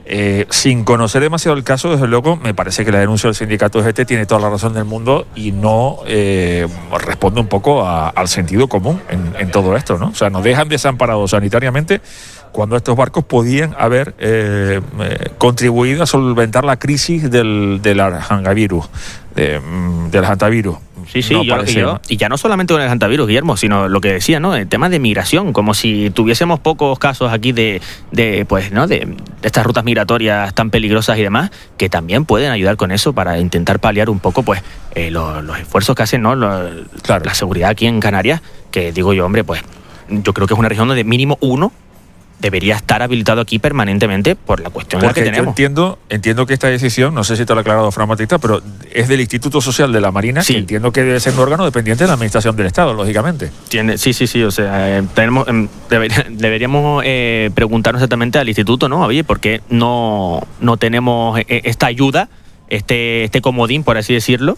Eh, sin conocer demasiado el caso, desde luego, me parece que la denuncia del sindicato de G T tiene toda la razón del mundo y no eh, responde un poco a, al sentido común en, en todo esto, ¿no? O sea, nos dejan desamparados sanitariamente cuando estos barcos podían haber eh, eh, contribuido a solventar la crisis del, del hantavirus, de, del hantavirus. Sí, sí, no yo, parece, y, yo, ¿no? y ya no solamente con el hantavirus, Guillermo, sino lo que decía, ¿no? El tema de migración, como si tuviésemos pocos casos aquí de, de pues, ¿no? De, de estas rutas migratorias tan peligrosas y demás, que también pueden ayudar con eso para intentar paliar un poco, pues, eh, los, los esfuerzos que hacen, ¿no? Lo, claro. La seguridad aquí en Canarias, que digo yo, hombre, pues, yo creo que es una región donde mínimo uno debería estar habilitado aquí permanentemente por la cuestión en la que tenemos. Yo entiendo, entiendo que esta decisión, no sé si te lo ha aclarado Fran Batista, pero es del Instituto Social de la Marina, sí. Que entiendo que debe ser un órgano dependiente de la Administración del Estado, lógicamente. Tiene, sí, sí, sí, o sea, eh, tenemos, eh, debería, deberíamos eh, preguntarnos exactamente al Instituto, ¿no? Oye, ¿por qué no, no tenemos eh, esta ayuda, este, este comodín, por así decirlo,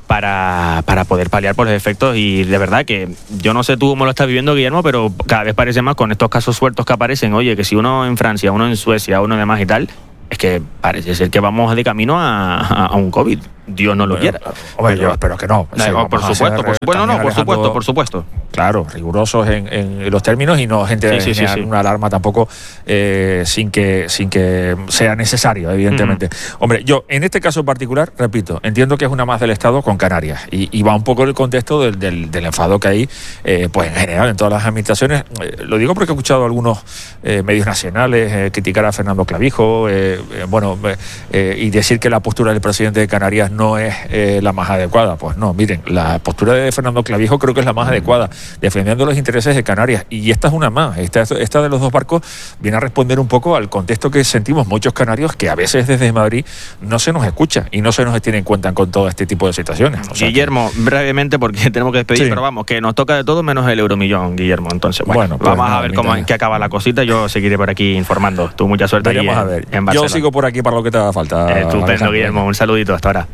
Para, para poder paliar por los efectos? Y de verdad que yo no sé tú cómo lo estás viviendo, Guillermo, pero cada vez parece más con estos casos sueltos que aparecen. Oye, que si uno en Francia, uno en Suecia, uno demás y tal, es que parece ser que vamos de camino a, a, a un COVID. Dios no lo bueno, quiera. Hombre, yo espero que no. No, sí, por supuesto, por, bueno, no, por supuesto, por supuesto. Claro, rigurosos en, en los términos y no gente sí, sí, generar sí, sí. una alarma tampoco eh, sin que sin que sea necesario, evidentemente. Mm. Hombre, yo en este caso en particular, repito, entiendo que es una más del Estado con Canarias y, y va un poco en el contexto del, del, del enfado que hay, eh, pues en general en todas las administraciones. Eh, lo digo porque he escuchado a algunos eh, medios nacionales eh, criticar a Fernando Clavijo, eh, eh, bueno, eh, y decir que la postura del presidente de Canarias no es eh, la más adecuada. Pues no, miren, la postura de Fernando Clavijo creo que es la más adecuada, defendiendo los intereses de Canarias, y esta es una más. Esta, esta de los dos barcos viene a responder un poco al contexto que sentimos muchos canarios, que a veces desde Madrid no se nos escucha y no se nos tiene en cuenta con todo este tipo de situaciones. O sea, Guillermo, que... brevemente, porque tenemos que despedir, sí. Pero vamos, que nos toca de todo menos el euromillón, Guillermo. Entonces, bueno, bueno pues vamos no, a ver cómo que acaba la cosita. Yo seguiré por aquí informando. Tú, mucha suerte allí en, a ver. en Barcelona. Yo sigo por aquí para lo que te haga falta. Estupendo, Guillermo. Un saludito hasta ahora.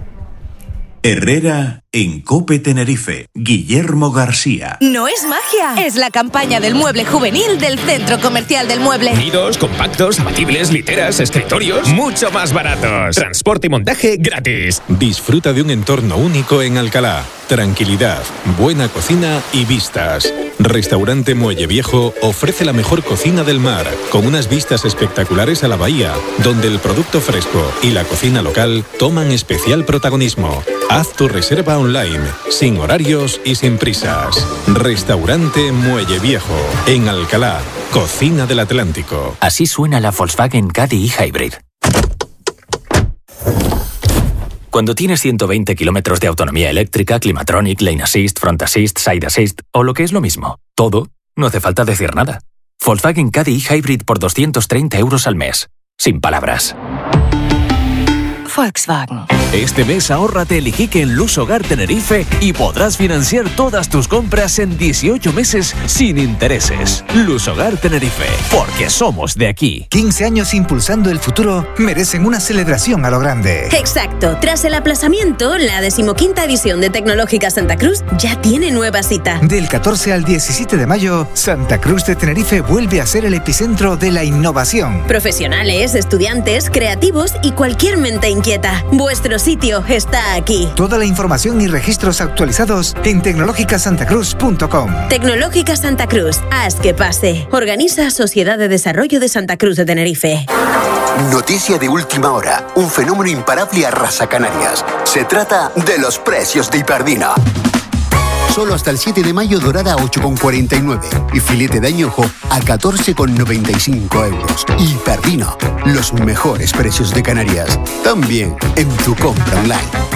Herrera en COPE Tenerife. Guillermo García. No es magia, es la campaña del mueble juvenil del Centro Comercial del Mueble. Nidos, compactos, abatibles, literas, escritorios, mucho más baratos. Transporte y montaje gratis. Disfruta de un entorno único en Alcalá. Tranquilidad, buena cocina y vistas. Restaurante Muelle Viejo ofrece la mejor cocina del mar, con unas vistas espectaculares a la bahía, donde el producto fresco y la cocina local toman especial protagonismo. Haz tu reserva online, sin horarios y sin prisas. Restaurante Muelle Viejo, en Alcalá, cocina del Atlántico. Así suena la Volkswagen Caddy e-Hybrid. Cuando tienes ciento veinte kilómetros de autonomía eléctrica, Climatronic, Lane Assist, Front Assist, Side Assist o lo que es lo mismo, todo, no hace falta decir nada. Volkswagen Caddy e-Hybrid por doscientos treinta euros al mes. Sin palabras. Volkswagen. Este mes ahórrate el Iquique en Luz Hogar Tenerife y podrás financiar todas tus compras en dieciocho meses sin intereses. Luz Hogar Tenerife, porque somos de aquí. quince años impulsando el futuro merecen una celebración a lo grande. Exacto. Tras el aplazamiento, la decimoquinta edición de Tecnológica Santa Cruz ya tiene nueva cita. Del catorce al diecisiete de mayo, Santa Cruz de Tenerife vuelve a ser el epicentro de la innovación. Profesionales, estudiantes, creativos y cualquier mente inquieta. Vuestro sitio está aquí. Toda la información y registros actualizados en tecnológica santa cruz punto com. Tecnológica Santa Cruz. Haz que pase. Organiza Sociedad de Desarrollo de Santa Cruz de Tenerife. Noticia de última hora. Un fenómeno imparable arrasa Canarias. Se trata de los precios de Hiperdina. Solo hasta el siete de mayo, dorada a ocho con cuarenta y nueve y filete de añojo a catorce con noventa y cinco euros. Hiperdina, los mejores precios de Canarias, también en tu compra online.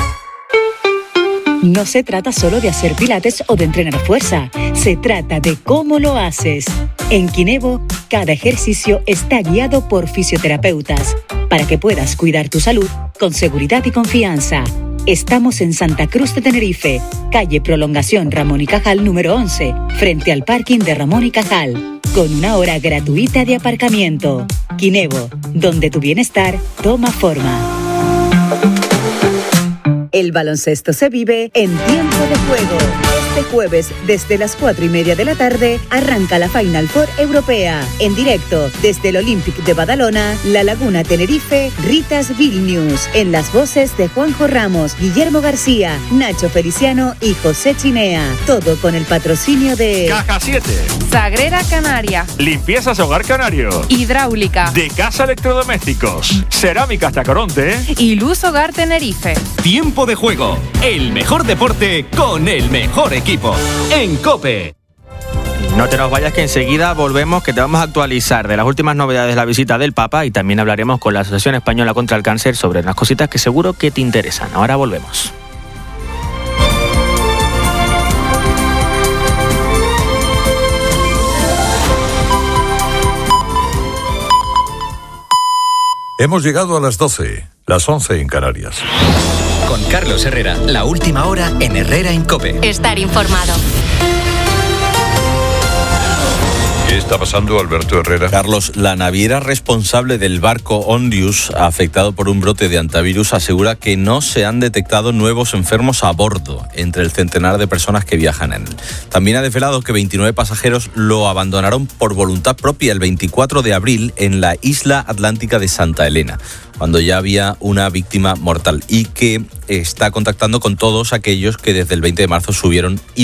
No se trata solo de hacer pilates o de entrenar fuerza, se trata de cómo lo haces. En Kinevo, cada ejercicio está guiado por fisioterapeutas para que puedas cuidar tu salud con seguridad y confianza. Estamos en Santa Cruz de Tenerife, calle Prolongación Ramón y Cajal número once, frente al parking de Ramón y Cajal, con una hora gratuita de aparcamiento. Kinevo, donde tu bienestar toma forma. El baloncesto se vive en tiempo de juego. Este jueves, desde las cuatro y media de la tarde, arranca la Final Four europea. En directo, desde el Olympic de Badalona, La Laguna Tenerife, Ritas Vilnius. En las voces de Juanjo Ramos, Guillermo García, Nacho Feliciano y José Chinea. Todo con el patrocinio de Caja siete, Sagrera Canaria, Limpiezas Hogar Canario, Hidráulica, De Casa Electrodomésticos, Cerámicas Tacoronte y Luz Hogar Tenerife. Tiempo de juego, el mejor deporte con el mejor equipo. En COPE. No te nos vayas, que enseguida volvemos, que te vamos a actualizar de las últimas novedades de la visita del Papa y también hablaremos con la Asociación Española contra el Cáncer sobre unas cositas que seguro que te interesan. Ahora volvemos. Hemos llegado a las doce, las once en Canarias. Con Carlos Herrera, la última hora en Herrera en COPE. Estar informado. ¿Qué está pasando, Alberto Herrera? Carlos, la naviera responsable del barco Ondius, afectado por un brote de antivirus, asegura que no se han detectado nuevos enfermos a bordo, entre el centenar de personas que viajan en él. También ha desvelado que veintinueve pasajeros lo abandonaron por voluntad propia el veinticuatro de abril en la isla atlántica de Santa Elena, cuando ya había una víctima mortal, y que está contactando con todos aquellos que desde el veinte de marzo subieron y